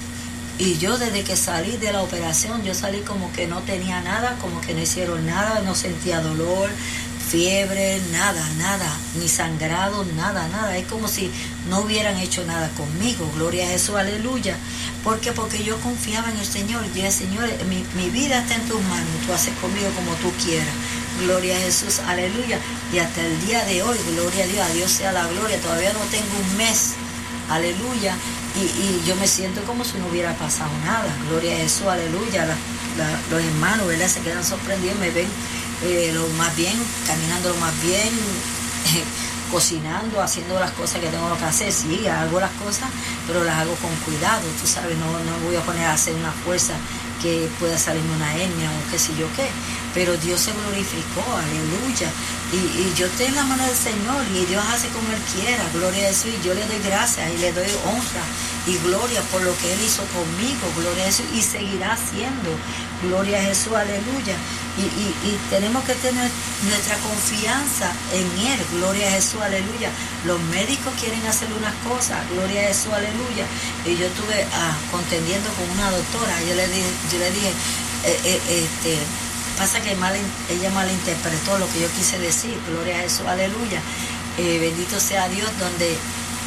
y yo desde que salí de la operación, yo salí como que no tenía nada, como que no hicieron nada, no sentía dolor, fiebre, nada, nada, ni sangrado, nada, nada. Es como si no hubieran hecho nada conmigo, gloria a Jesús, aleluya. ¿Por qué? Porque yo confiaba en el Señor. Yo dije, Señor, mi, mi vida está en tus manos, tú haces conmigo como tú quieras. Gloria a Jesús, aleluya. Y hasta el día de hoy, gloria a Dios, a Dios sea la gloria. Todavía no tengo un mes, aleluya. Y, y yo me siento como si no hubiera pasado nada, gloria a Jesús, aleluya. La, la, los hermanos, ¿verdad?, se quedan sorprendidos, me ven eh, lo más bien, caminando lo más bien, eh, cocinando, haciendo las cosas que tengo que hacer. Sí, hago las cosas, pero las hago con cuidado, tú sabes, no, no voy a poner a hacer una fuerza que pueda salirme una hernia o qué sé yo qué, pero Dios se glorificó, aleluya, y, y yo estoy en la mano del Señor y Dios hace como Él quiera, gloria a Jesús, y yo le doy gracias y le doy honra y gloria por lo que Él hizo conmigo, gloria a Jesús, y seguirá haciendo, gloria a Jesús, aleluya, y, y, y tenemos que tener nuestra confianza en Él, gloria a Jesús, aleluya. Los médicos quieren hacer unas cosas, gloria a Jesús, aleluya, y yo estuve ah, contendiendo con una doctora, yo le dije, yo le dije eh, eh, este pasa que mal, ella malinterpretó lo que yo quise decir, gloria a Jesús, aleluya, eh, bendito sea Dios, donde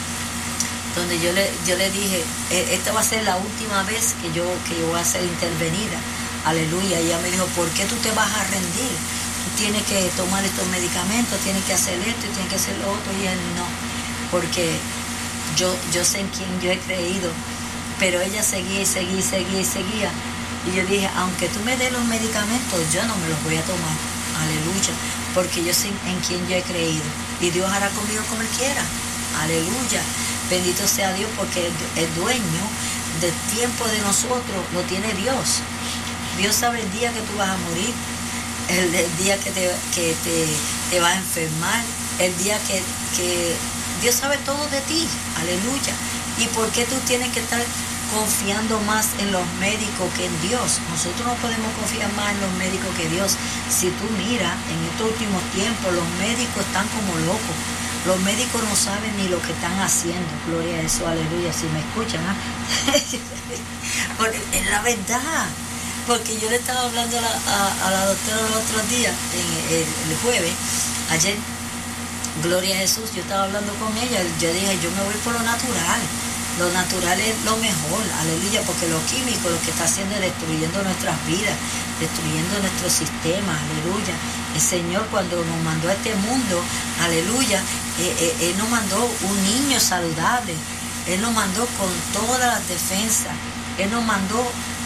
donde yo le yo le dije, eh, esta va a ser la última vez que yo que yo voy a ser intervenida, aleluya. Y ella me dijo, ¿por qué tú te vas a rendir? Tú tienes que tomar estos medicamentos, tienes que hacer esto y tienes que hacer lo otro. Y él no, porque yo yo sé en quién yo he creído. Pero ella seguía y seguía y seguía y seguía. Y yo dije, aunque tú me des los medicamentos, yo no me los voy a tomar, aleluya, porque yo sé en quién yo he creído. Y Dios hará conmigo como Él quiera, aleluya. Bendito sea Dios, porque el, el dueño del tiempo de nosotros lo tiene Dios. Dios sabe el día que tú vas a morir, el, el día que, te, que te, te vas a enfermar, el día que, que Dios sabe todo de ti, aleluya. ¿Y por qué tú tienes que estar confiando más en los médicos que en Dios? Nosotros no podemos confiar más en los médicos que Dios. Si tú miras, en estos últimos tiempos los médicos están como locos. Los médicos no saben ni lo que están haciendo. Gloria a Jesús, aleluya, si me escuchan, ¿eh? Porque es la verdad. Porque yo le estaba hablando a la, a, a la doctora el otro día, en el, el jueves, ayer, gloria a Jesús, yo estaba hablando con ella, yo dije, yo me voy por lo natural. Lo natural es lo mejor, aleluya, porque lo químico lo que está haciendo es destruyendo nuestras vidas, destruyendo nuestro sistema, aleluya. El Señor cuando nos mandó a este mundo, aleluya, eh, eh, Él nos mandó un niño saludable, Él nos mandó con todas las defensas, Él nos mandó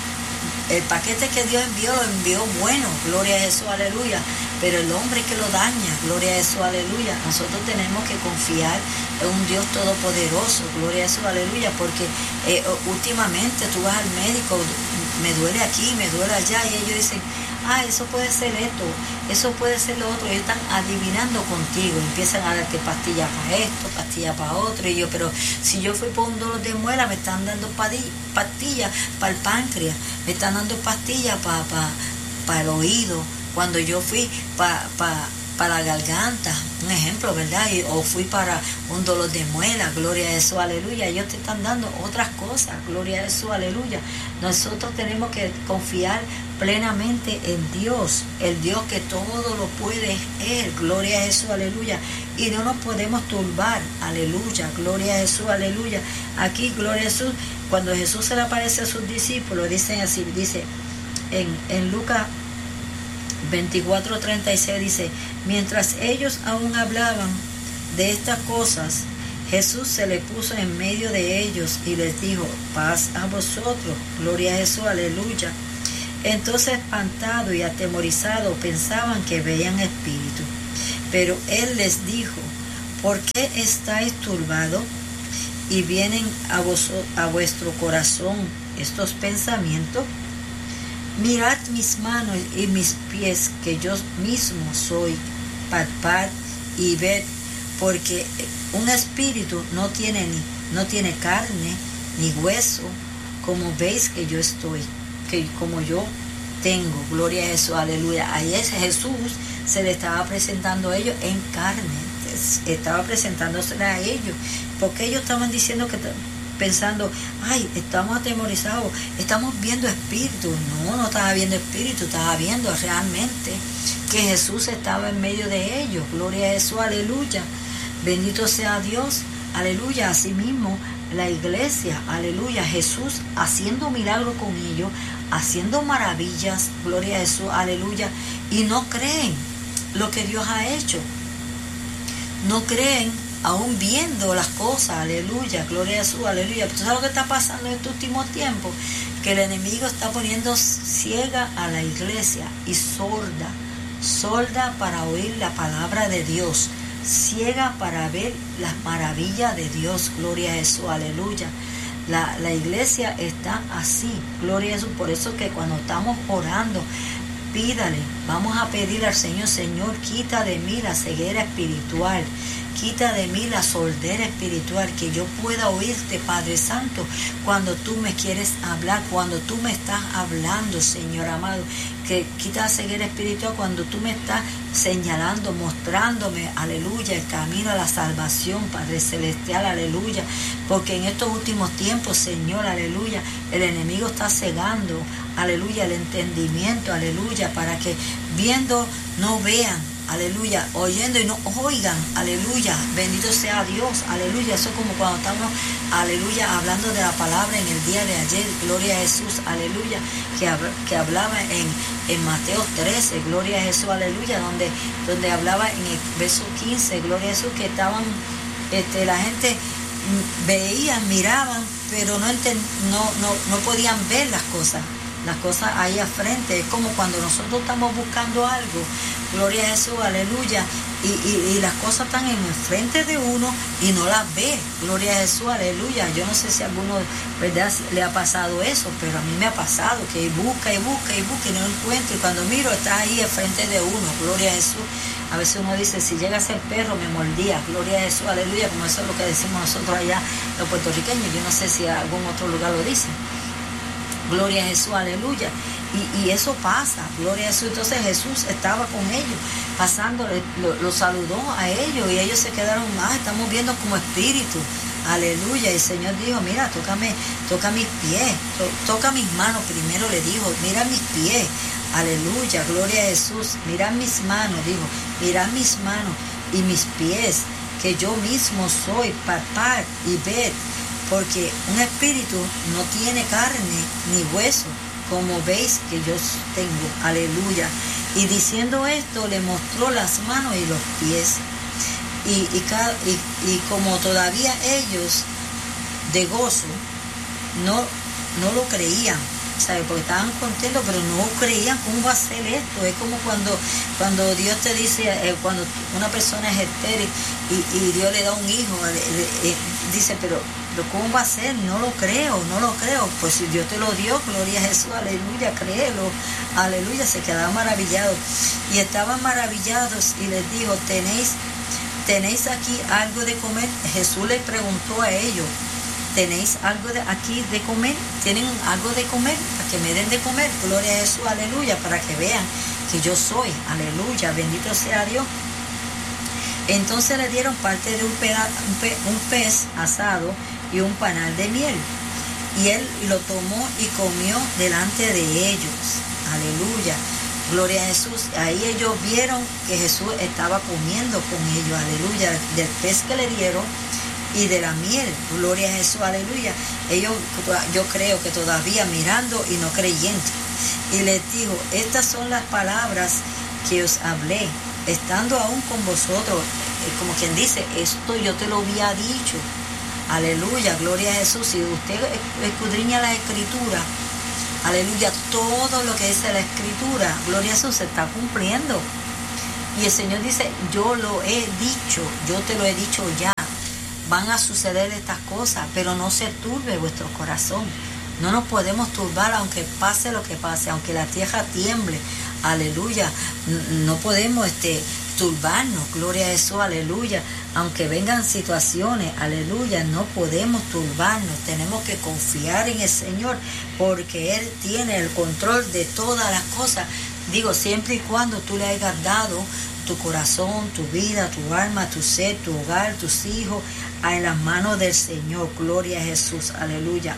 el paquete que Dios envió, lo envió bueno, gloria a Jesús, aleluya. Pero el hombre que lo daña, gloria a Jesús, aleluya. Nosotros tenemos que confiar en un Dios todopoderoso, gloria a Jesús, aleluya. Porque eh, últimamente tú vas al médico, me duele aquí, me duele allá, y ellos dicen, ah, eso puede ser esto, eso puede ser lo otro. Ellos están adivinando contigo, empiezan a darte pastillas para esto, pastillas para otro. Y yo, pero si yo fui por un dolor de muela, me están dando pastillas para el páncreas, me están dando pastillas para pa, pa el oído. Cuando yo fui para pa, para la garganta, un ejemplo, ¿verdad? Y, o fui para un dolor de muela, gloria a Jesús, aleluya. Ellos te están dando otras cosas, gloria a Jesús, aleluya. Nosotros tenemos que confiar plenamente en Dios, el Dios que todo lo puede es Él, gloria a Jesús, aleluya. Y no nos podemos turbar, aleluya, gloria a Jesús, aleluya. Aquí, gloria a Jesús, cuando Jesús se le aparece a sus discípulos, dicen así, dice en, en Lucas veinticuatro treinta y seis, dice: mientras ellos aún hablaban de estas cosas, Jesús se le puso en medio de ellos y les dijo: paz a vosotros, gloria a Jesús, aleluya. Entonces, espantado y atemorizado, pensaban que veían espíritu. Pero él les dijo: ¿por qué estáis turbados y vienen a, vos, a vuestro corazón estos pensamientos? Mirad mis manos y mis pies, que yo mismo soy, palpad y ved, porque un espíritu no tiene ni no tiene carne ni hueso, como veis que yo estoy, que como yo tengo, gloria a Jesús, aleluya. Ahí es Jesús, se le estaba presentando a ellos en carne, estaba presentándose a ellos, porque ellos estaban diciendo que pensando, ay, estamos atemorizados, estamos viendo espíritu. No, no estaba viendo espíritu, estaba viendo realmente que Jesús estaba en medio de ellos, gloria a Jesús, aleluya, bendito sea Dios, aleluya. Asimismo la iglesia, aleluya, Jesús haciendo milagros con ellos, haciendo maravillas, gloria a Jesús, aleluya, y no creen lo que Dios ha hecho, no creen aún viendo las cosas, aleluya, gloria a Jesús, aleluya. ¿Tú sabes lo que está pasando en estos últimos tiempos? Que el enemigo está poniendo ciega a la iglesia y sorda, sorda para oír la palabra de Dios, ciega para ver las maravillas de Dios, gloria a Jesús, aleluya. La, la iglesia está así, gloria a Jesús. Por eso que cuando estamos orando, pídale, vamos a pedir al Señor: Señor, quita de mí la ceguera espiritual, quita de mí la sordera espiritual, que yo pueda oírte, Padre Santo, cuando tú me quieres hablar, cuando tú me estás hablando, Señor amado, que quita la ceguera espiritual cuando tú me estás señalando, mostrándome, aleluya, el camino a la salvación, Padre Celestial, aleluya, porque en estos últimos tiempos, Señor, aleluya, el enemigo está cegando, aleluya, el entendimiento, aleluya, para que viendo no vean, aleluya, oyendo y no oigan, aleluya, bendito sea Dios, aleluya. Eso es como cuando estamos, aleluya, hablando de la palabra en el día de ayer, gloria a Jesús, aleluya, que, que hablaba en, en Mateo trece, gloria a Jesús, aleluya, donde, donde hablaba en el verso quince, gloria a Jesús, que estaban, este, la gente veían, miraban, pero no, enten, no, no, no podían ver las cosas. Las cosas ahí al frente, es como cuando nosotros estamos buscando algo, gloria a Jesús, aleluya, y, y, y las cosas están en el frente de uno y no las ve, gloria a Jesús, aleluya. Yo no sé si a alguno, ¿verdad?, le ha pasado eso, pero a mí me ha pasado, que busca y busca y busca y no encuentro, y cuando miro está ahí al frente de uno, gloria a Jesús. A veces uno dice, si llega a ser perro me mordía, gloria a Jesús, aleluya, como eso es lo que decimos nosotros allá, los puertorriqueños. Yo no sé si a algún otro lugar lo dicen. Gloria a Jesús, aleluya. Y, y eso pasa, gloria a Jesús. Entonces Jesús estaba con ellos, pasándole, lo, lo saludó a ellos y ellos se quedaron, ah, estamos viendo como espíritu, aleluya. Y el Señor dijo, mira, tócame, toca mis pies, to, toca mis manos. Primero le dijo, mira mis pies, aleluya, gloria a Jesús. Mira mis manos, dijo, mira mis manos y mis pies, que yo mismo soy, palpar y ver. Porque un espíritu no tiene carne ni hueso, como veis que yo tengo, aleluya. Y diciendo esto, le mostró las manos y los pies. Y, y, y, y como todavía ellos, de gozo, no, no lo creían, ¿sabes? Porque estaban contentos, pero no creían cómo va a ser esto. Es como cuando, cuando Dios te dice, eh, cuando una persona es estéril y, y Dios le da un hijo, eh, eh, dice, pero... pero ¿cómo va a ser? No lo creo, no lo creo. Pues si Dios te lo dio, gloria a Jesús, aleluya, créelo, aleluya. Se quedaban maravillados. Y estaban maravillados y les dijo, ¿tenéis, ¿tenéis aquí algo de comer? Jesús les preguntó a ellos, ¿tenéis algo de aquí de comer? ¿Tienen algo de comer? Para que me den de comer, gloria a Jesús, aleluya, para que vean que yo soy. Aleluya, bendito sea Dios. Entonces le dieron parte de un, peda, un, pe, un pez asado y un panal de miel. Y él lo tomó y comió delante de ellos. Aleluya. Gloria a Jesús. Ahí ellos vieron que Jesús estaba comiendo con ellos. Aleluya. Del pez que le dieron y de la miel. Gloria a Jesús. Aleluya. Ellos, yo creo que todavía mirando y no creyendo. Y les dijo, estas son las palabras que os hablé, estando aún con vosotros. Como quien dice, esto yo te lo había dicho. Aleluya, gloria a Jesús. Si usted escudriña la Escritura, aleluya, todo lo que dice la Escritura, gloria a Jesús, se está cumpliendo. Y el Señor dice, yo lo he dicho, yo te lo he dicho ya. Van a suceder estas cosas, pero no se turbe vuestro corazón. No nos podemos turbar aunque pase lo que pase, aunque la tierra tiemble. Aleluya, no podemos este, turbarnos, gloria a Jesús, aleluya. Aunque vengan situaciones, aleluya, no podemos turbarnos. Tenemos que confiar en el Señor porque Él tiene el control de todas las cosas. Digo, siempre y cuando tú le hayas dado tu corazón, tu vida, tu alma, tu ser, tu hogar, tus hijos, en las manos del Señor, gloria a Jesús, aleluya.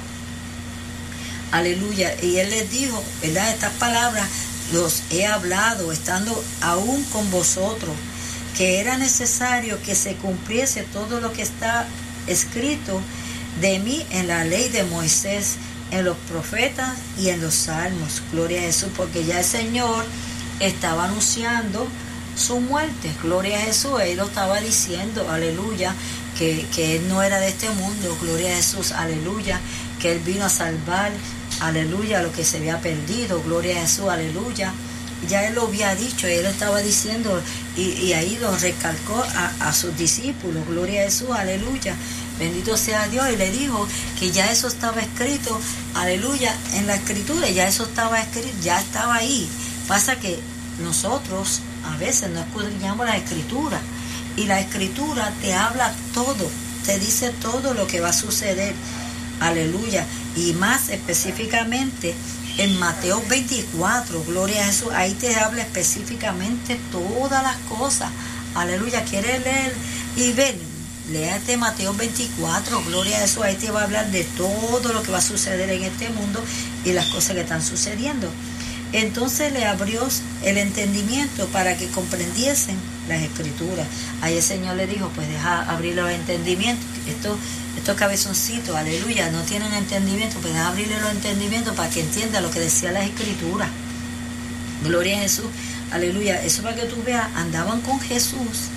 Aleluya. Y Él les dijo, ¿verdad? Estas palabras los he hablado estando aún con vosotros, que era necesario que se cumpliese todo lo que está escrito de mí en la ley de Moisés, en los profetas y en los salmos. Gloria a Jesús, porque ya el Señor estaba anunciando su muerte. Gloria a Jesús, Él lo estaba diciendo, aleluya, que, que Él no era de este mundo. Gloria a Jesús, aleluya, que Él vino a salvar, aleluya, lo que se había perdido. Gloria a Jesús, aleluya. Ya Él lo había dicho, Él estaba diciendo, y, y ahí lo recalcó a, a sus discípulos. Gloria a Jesús, aleluya. Bendito sea Dios. Y le dijo que ya eso estaba escrito, aleluya, en la Escritura, ya eso estaba escrito, ya estaba ahí. Pasa que nosotros a veces no escudriñamos la Escritura, y la Escritura te habla todo, te dice todo lo que va a suceder. Aleluya. Y más específicamente en Mateo veinticuatro, gloria a Jesús, ahí te habla específicamente todas las cosas. Aleluya. ¿Quieres leer y ver? Léate Mateo veinticuatro, gloria a Jesús, ahí te va a hablar de todo lo que va a suceder en este mundo y las cosas que están sucediendo. Entonces le abrió el entendimiento para que comprendiesen las Escrituras. Ahí el Señor le dijo, pues deja abrir los entendimientos. Estos, estos cabezoncitos, aleluya, no tienen entendimiento, pues deja abrirle los entendimientos para que entienda lo que decía las Escrituras. Gloria a Jesús, aleluya. Eso para que tú veas, andaban con Jesús,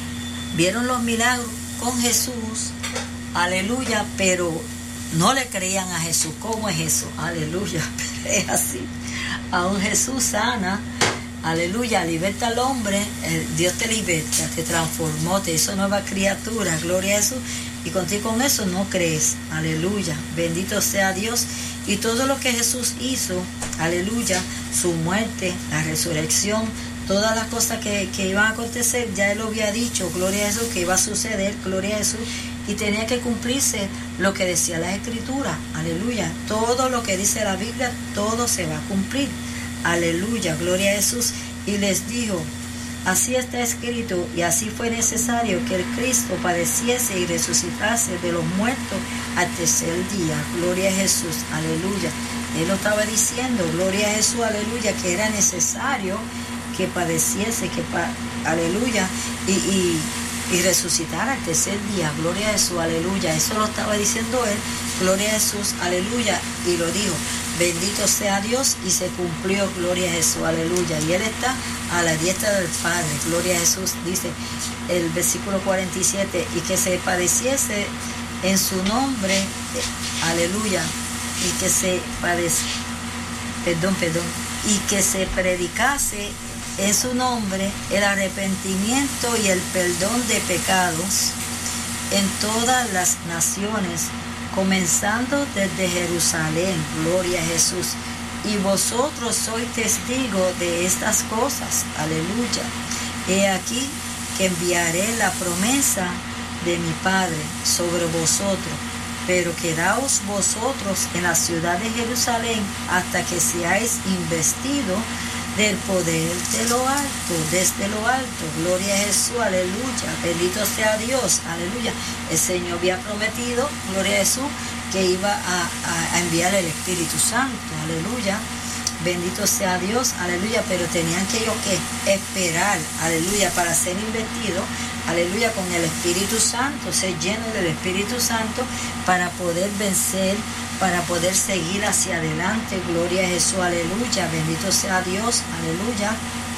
vieron los milagros con Jesús, aleluya, pero no le creían a Jesús. ¿Cómo es eso? Aleluya, pero es así. Aún Jesús sana, aleluya, liberta al hombre, eh, Dios te liberta, te transformó, te hizo nueva criatura, gloria a Jesús, y contigo con eso no crees, aleluya, bendito sea Dios. Y todo lo que Jesús hizo, aleluya, su muerte, la resurrección, todas las cosas que, que iban a acontecer, ya Él lo había dicho, gloria a Jesús, que iba a suceder, gloria a Jesús, y tenía que cumplirse lo que decía la Escritura, aleluya. Todo lo que dice la Biblia, todo se va a cumplir, aleluya, gloria a Jesús. Y les dijo, así está escrito, y así fue necesario que el Cristo padeciese y resucitase de los muertos al tercer día, gloria a Jesús, aleluya. Él lo estaba diciendo, gloria a Jesús, aleluya, que era necesario que padeciese, que pa, aleluya, y, y, y resucitar al tercer día, gloria a Jesús, aleluya. Eso lo estaba diciendo Él, gloria a Jesús, aleluya, y lo dijo, bendito sea Dios, y se cumplió, gloria a Jesús, aleluya. Y Él está a la diestra del Padre, gloria a Jesús, dice el versículo cuarenta y siete, y que se padeciese en su nombre, eh, aleluya, y que se padece, perdón, perdón, y que se predicase en su nombre el arrepentimiento y el perdón de pecados en todas las naciones, comenzando desde Jerusalén, gloria a Jesús. Y vosotros sois testigos de estas cosas, aleluya. He aquí que enviaré la promesa de mi Padre sobre vosotros, pero quedaos vosotros en la ciudad de Jerusalén hasta que seáis investidos del poder de lo alto, desde lo alto. Gloria a Jesús, aleluya. Bendito sea Dios, aleluya. El Señor había prometido, gloria a Jesús, que iba a, a, a enviar el Espíritu Santo, aleluya. Bendito sea Dios, aleluya, pero tenían que ellos que esperar, aleluya, para ser investidos, aleluya, con el Espíritu Santo, ser llenos del Espíritu Santo para poder vencer, para poder seguir hacia adelante. Gloria a Jesús, aleluya, bendito sea Dios, aleluya.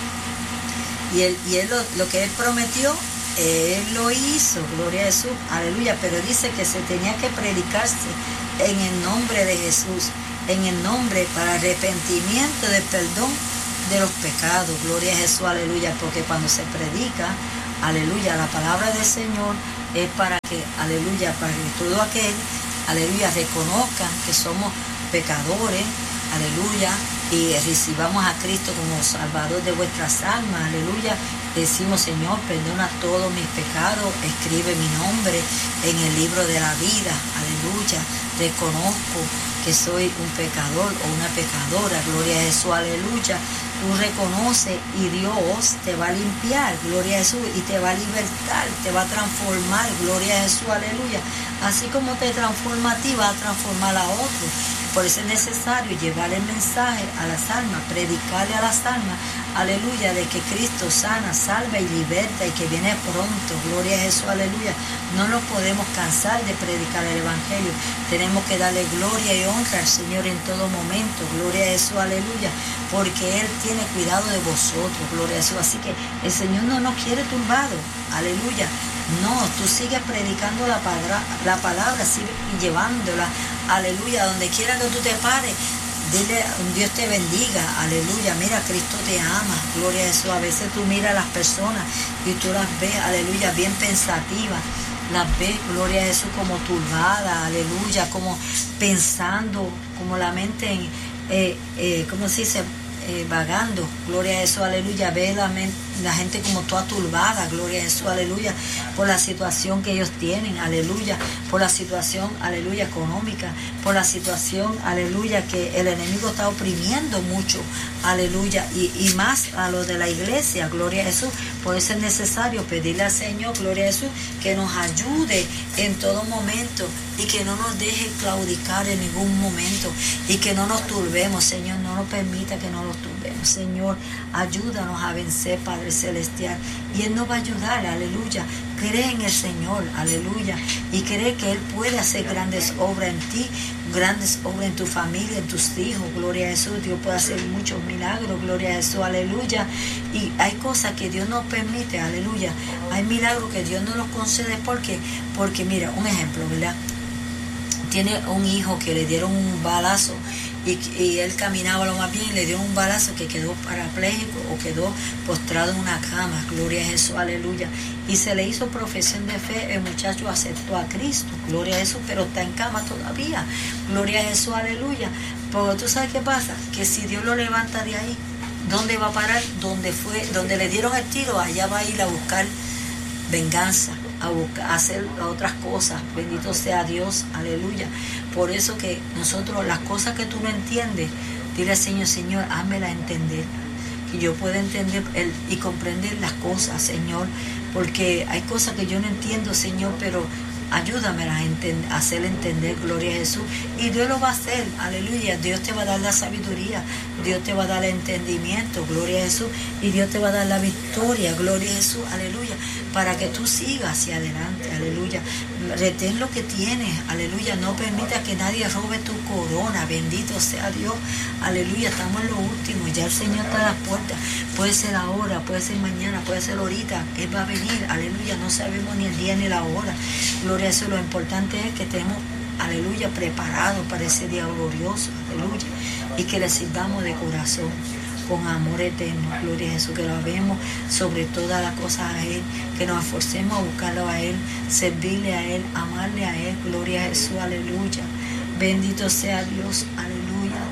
Y él, y él lo, lo que él prometió, él lo hizo, gloria a Jesús, aleluya, pero dice que se tenía que predicarse en el nombre de Jesús, en el nombre para arrepentimiento de perdón de los pecados. Gloria a Jesús, aleluya, porque cuando se predica, aleluya, la palabra del Señor es para que, aleluya, para que todo aquel, aleluya, reconozcan que somos pecadores, aleluya, y recibamos a Cristo como Salvador de vuestras almas, aleluya. Decimos, Señor, perdona todos mis pecados, escribe mi nombre en el libro de la vida, aleluya. Reconozco que soy un pecador o una pecadora, gloria a Jesús, aleluya. Tú reconoces y Dios te va a limpiar, gloria a Jesús, y te va a libertar, te va a transformar, gloria a Jesús, aleluya. Así como te transforma a ti, va a transformar a otros. Por eso es necesario llevar el mensaje a las almas, predicarle a las almas, aleluya, de que Cristo sana, salva y liberta y que viene pronto, gloria a Jesús, aleluya. No nos podemos cansar de predicar el Evangelio, tenemos que darle gloria y honra al Señor en todo momento, gloria a Jesús, aleluya, porque Él tiene cuidado de vosotros, gloria a Jesús. Así que el Señor no nos quiere turbados, aleluya. No, tú sigues predicando la palabra, la palabra, sigue llevándola, aleluya, donde quiera que tú te pares, dile, Dios te bendiga, aleluya, mira, Cristo te ama, gloria a Jesús. A veces tú miras a las personas y tú las ves, aleluya, bien pensativas, las ves, gloria a Jesús, como turbadas, aleluya, como pensando, como la mente, en, eh, eh, ¿cómo se dice? Eh, vagando, gloria a Jesús, aleluya. Ve la, la gente como toda turbada, gloria a Jesús, aleluya, por la situación que ellos tienen, aleluya, por la situación, aleluya, económica, por la situación, aleluya, que el enemigo está oprimiendo mucho, aleluya, y, y más a lo de la iglesia, gloria a Jesús. Por eso es necesario pedirle al Señor, gloria a Jesús, que nos ayude en todo momento y que no nos deje claudicar en ningún momento y que no nos turbemos, Señor, no nos permita que no nos turbemos, Señor, ayúdanos a vencer, Padre Celestial, y Él nos va a ayudar, aleluya. Cree en el Señor, aleluya, y cree que Él puede hacer grandes obras en ti, grandes obras en tu familia, en tus hijos, gloria a Jesús. Dios puede hacer muchos milagros, gloria a Jesús, aleluya. Y hay cosas que Dios nos permite, aleluya. Hay milagros que Dios no nos concede, porque, porque mira, un ejemplo, ¿verdad? Tiene un hijo que le dieron un balazo y, y él caminaba lo más bien y le dieron un balazo que quedó parapléjico o quedó postrado en una cama, gloria a Jesús, aleluya. Y se le hizo profesión de fe, el muchacho aceptó a Cristo, gloria a Jesús, pero está en cama todavía, gloria a Jesús, aleluya. Pero tú sabes qué pasa, que si Dios lo levanta de ahí, ¿dónde va a parar? Donde fue, donde le dieron el tiro, allá va a ir a buscar venganza, a, buscar, a hacer otras cosas. Bendito sea Dios, aleluya. Por eso que nosotros, las cosas que tú no entiendes, dile al Señor, Señor, házmela entender, que yo pueda entender el, y comprender las cosas, Señor, porque hay cosas que yo no entiendo, Señor, pero ayúdame a, enten- a hacer entender, gloria a Jesús. Y Dios lo va a hacer, aleluya. Dios te va a dar la sabiduría, Dios te va a dar el entendimiento, gloria a Jesús. Y Dios te va a dar la victoria, gloria a Jesús, aleluya, para que tú sigas hacia adelante, aleluya. Retén lo que tienes, aleluya. No permita que nadie robe tu corona, bendito sea Dios, aleluya. Estamos en lo último, ya el Señor está a las puertas. Puede ser ahora, puede ser mañana, puede ser ahorita, Él va a venir, aleluya. No sabemos ni el día ni la hora, gloria a Jesús. Lo importante es que estemos, aleluya, preparados para ese día glorioso, aleluya, y que le sirvamos de corazón, con amor eterno, gloria a Jesús, que lo vemos sobre todas las cosas a Él, que nos esforcemos a buscarlo a Él, servirle a Él, amarle a Él, gloria a Jesús, aleluya. Bendito sea Dios, aleluya.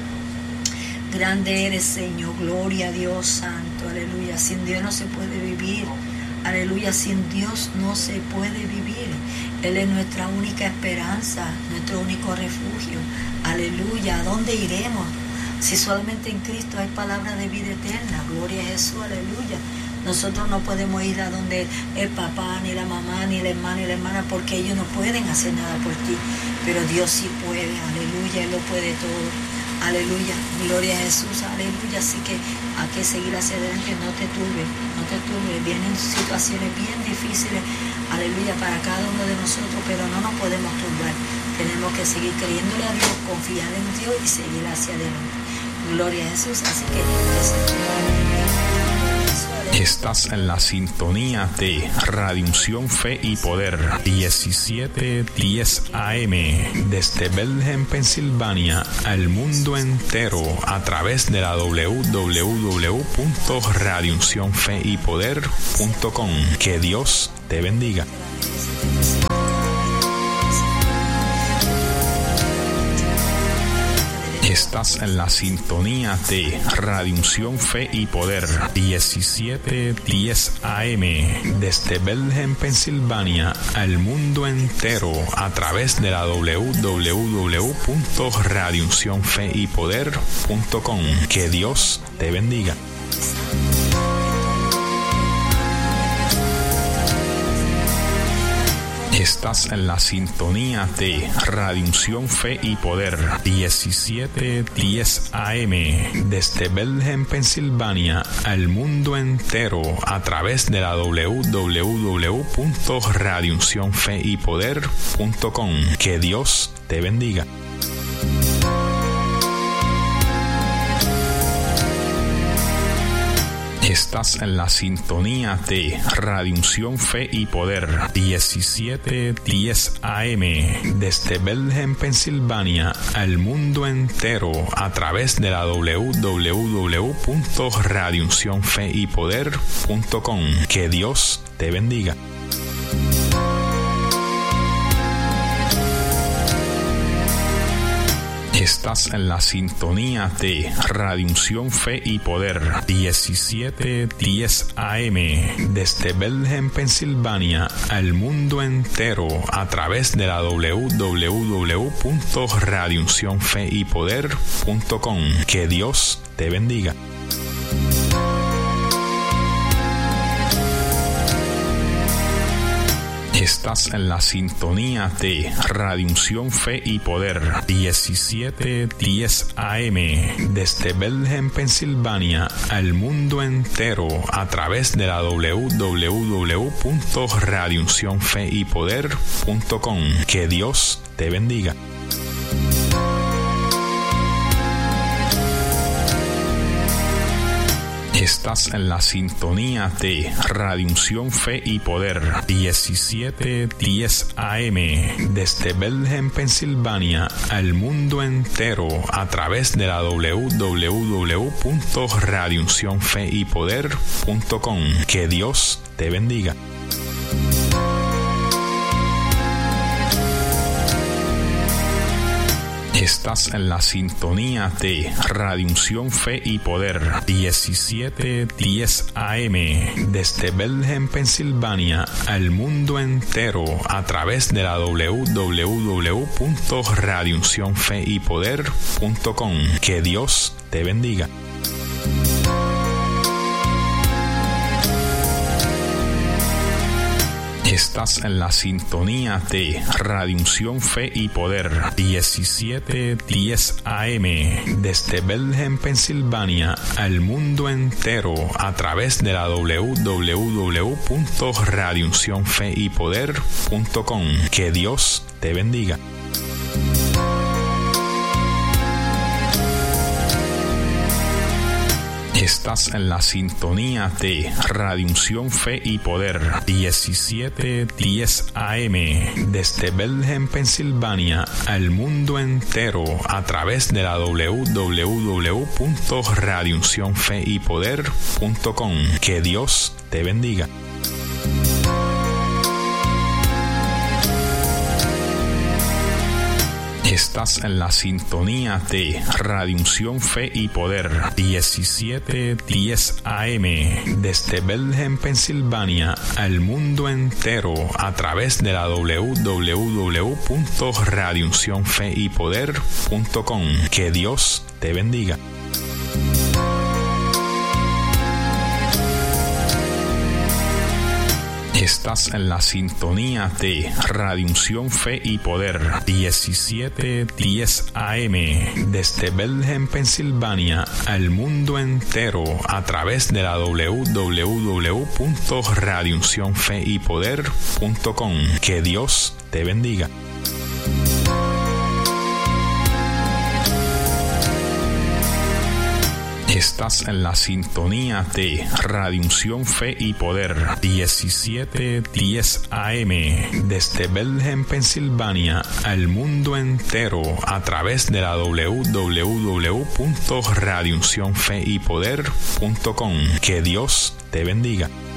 Grande eres, Señor, gloria a Dios santo, aleluya. Sin Dios no se puede vivir, aleluya. Sin Dios no se puede vivir. Él es nuestra única esperanza, nuestro único refugio, aleluya. ¿A dónde iremos? Si solamente en Cristo hay palabra de vida eterna. Gloria a Jesús, aleluya. Nosotros no podemos ir a donde el papá, ni la mamá, ni el hermano, ni la hermana, porque ellos no pueden hacer nada por ti. Pero Dios sí puede, aleluya, Él lo puede todo. Aleluya, gloria a Jesús, aleluya. Así que hay que seguir hacia adelante, no te turbes, no te turbes. Vienen situaciones bien difíciles, aleluya, para cada uno de nosotros, pero no nos podemos turbar. Tenemos que seguir creyéndole a Dios, confiar en Dios y seguir hacia adelante. Gloria a Jesús, así que estás en la sintonía de Radio Unción, Fe y Poder, diecisiete diez A M, desde Bethlehem, Pensilvania, al mundo entero, a través de la doble u doble u doble u punto radio unción fe y poder punto com. Que Dios te bendiga. Estás en la sintonía de Radio Unción, Fe y Poder, diecisiete diez A M, desde Bethlehem, Pensilvania, al mundo entero, a través de la doble u doble u doble u punto radio unción fe y poder punto com. Que Dios te bendiga. Estás en la sintonía de Radio Unción, Fe y Poder, diecisiete diez A M, desde Bethlehem, Pensilvania, al mundo entero, a través de la doble u doble u doble u punto radio unción fe y poder punto com. Que Dios te bendiga. Estás en la sintonía de Radio Unción, Fe y Poder, diecisiete diez A M, desde Bethlehem, Pensilvania, al mundo entero, a través de la doble u doble u doble u punto radio unción fe y poder punto com. Que Dios te bendiga. Estás en la sintonía de Radio Unción, Fe y Poder, diecisiete diez A M, desde Bethlehem, Pensilvania, al mundo entero, a través de la doble u doble u doble u punto radio unción fe y poder punto com. Que Dios te bendiga. Estás en la sintonía de Radio Unción, Fe y Poder, diecisiete diez A M, desde Bethlehem, Pensilvania, al mundo entero, a través de la doble u doble u doble u punto radio unción fe y poder punto com. Que Dios te bendiga. Estás en la sintonía de Radio Unción, Fe y Poder, diecisiete diez A M, desde Bethlehem, Pensilvania, al mundo entero, a través de la doble u doble u doble u punto radio unción fe y poder punto com. Que Dios te bendiga. Estás en la sintonía de Radio Unción, Fe y Poder, diecisiete diez A M, desde Bethlehem, Pensilvania, al mundo entero, a través de la doble u doble u doble u punto radio unción fe y poder punto com. Que Dios te bendiga. Estás en la sintonía de Radio Unción, Fe y Poder, diecisiete diez A M, desde Bethlehem, Pensilvania, al mundo entero, a través de la doble u doble u doble u punto radio unción fe y poder punto com. Que Dios te bendiga. Estás en la sintonía de Radio Unción, Fe y Poder, diecisiete diez A M, desde Bethlehem, Pensilvania, al mundo entero, a través de la doble u doble u doble u punto radio unción fe y poder punto com. Que Dios te bendiga. Estás en la sintonía de Radio Unción Fe y Poder diecisiete diez A M desde Bethlehem, Pensilvania, al mundo entero a través de la doble u doble u doble u punto radio unción fe y poder punto com. Que Dios te bendiga. Estás en la sintonía de Radio Unción Fe y Poder diecisiete diez A M desde Bethlehem, Pensilvania, al mundo entero a través de la doble u doble u doble u punto radio unción fe y poder punto com. Que Dios te bendiga. Estás en la sintonía de Radio Unción Fe y Poder diecisiete diez A M desde Bethlehem, Pensilvania, al mundo entero a través de la doble u doble u doble u punto radio unción fe y poder punto com. Que Dios te bendiga.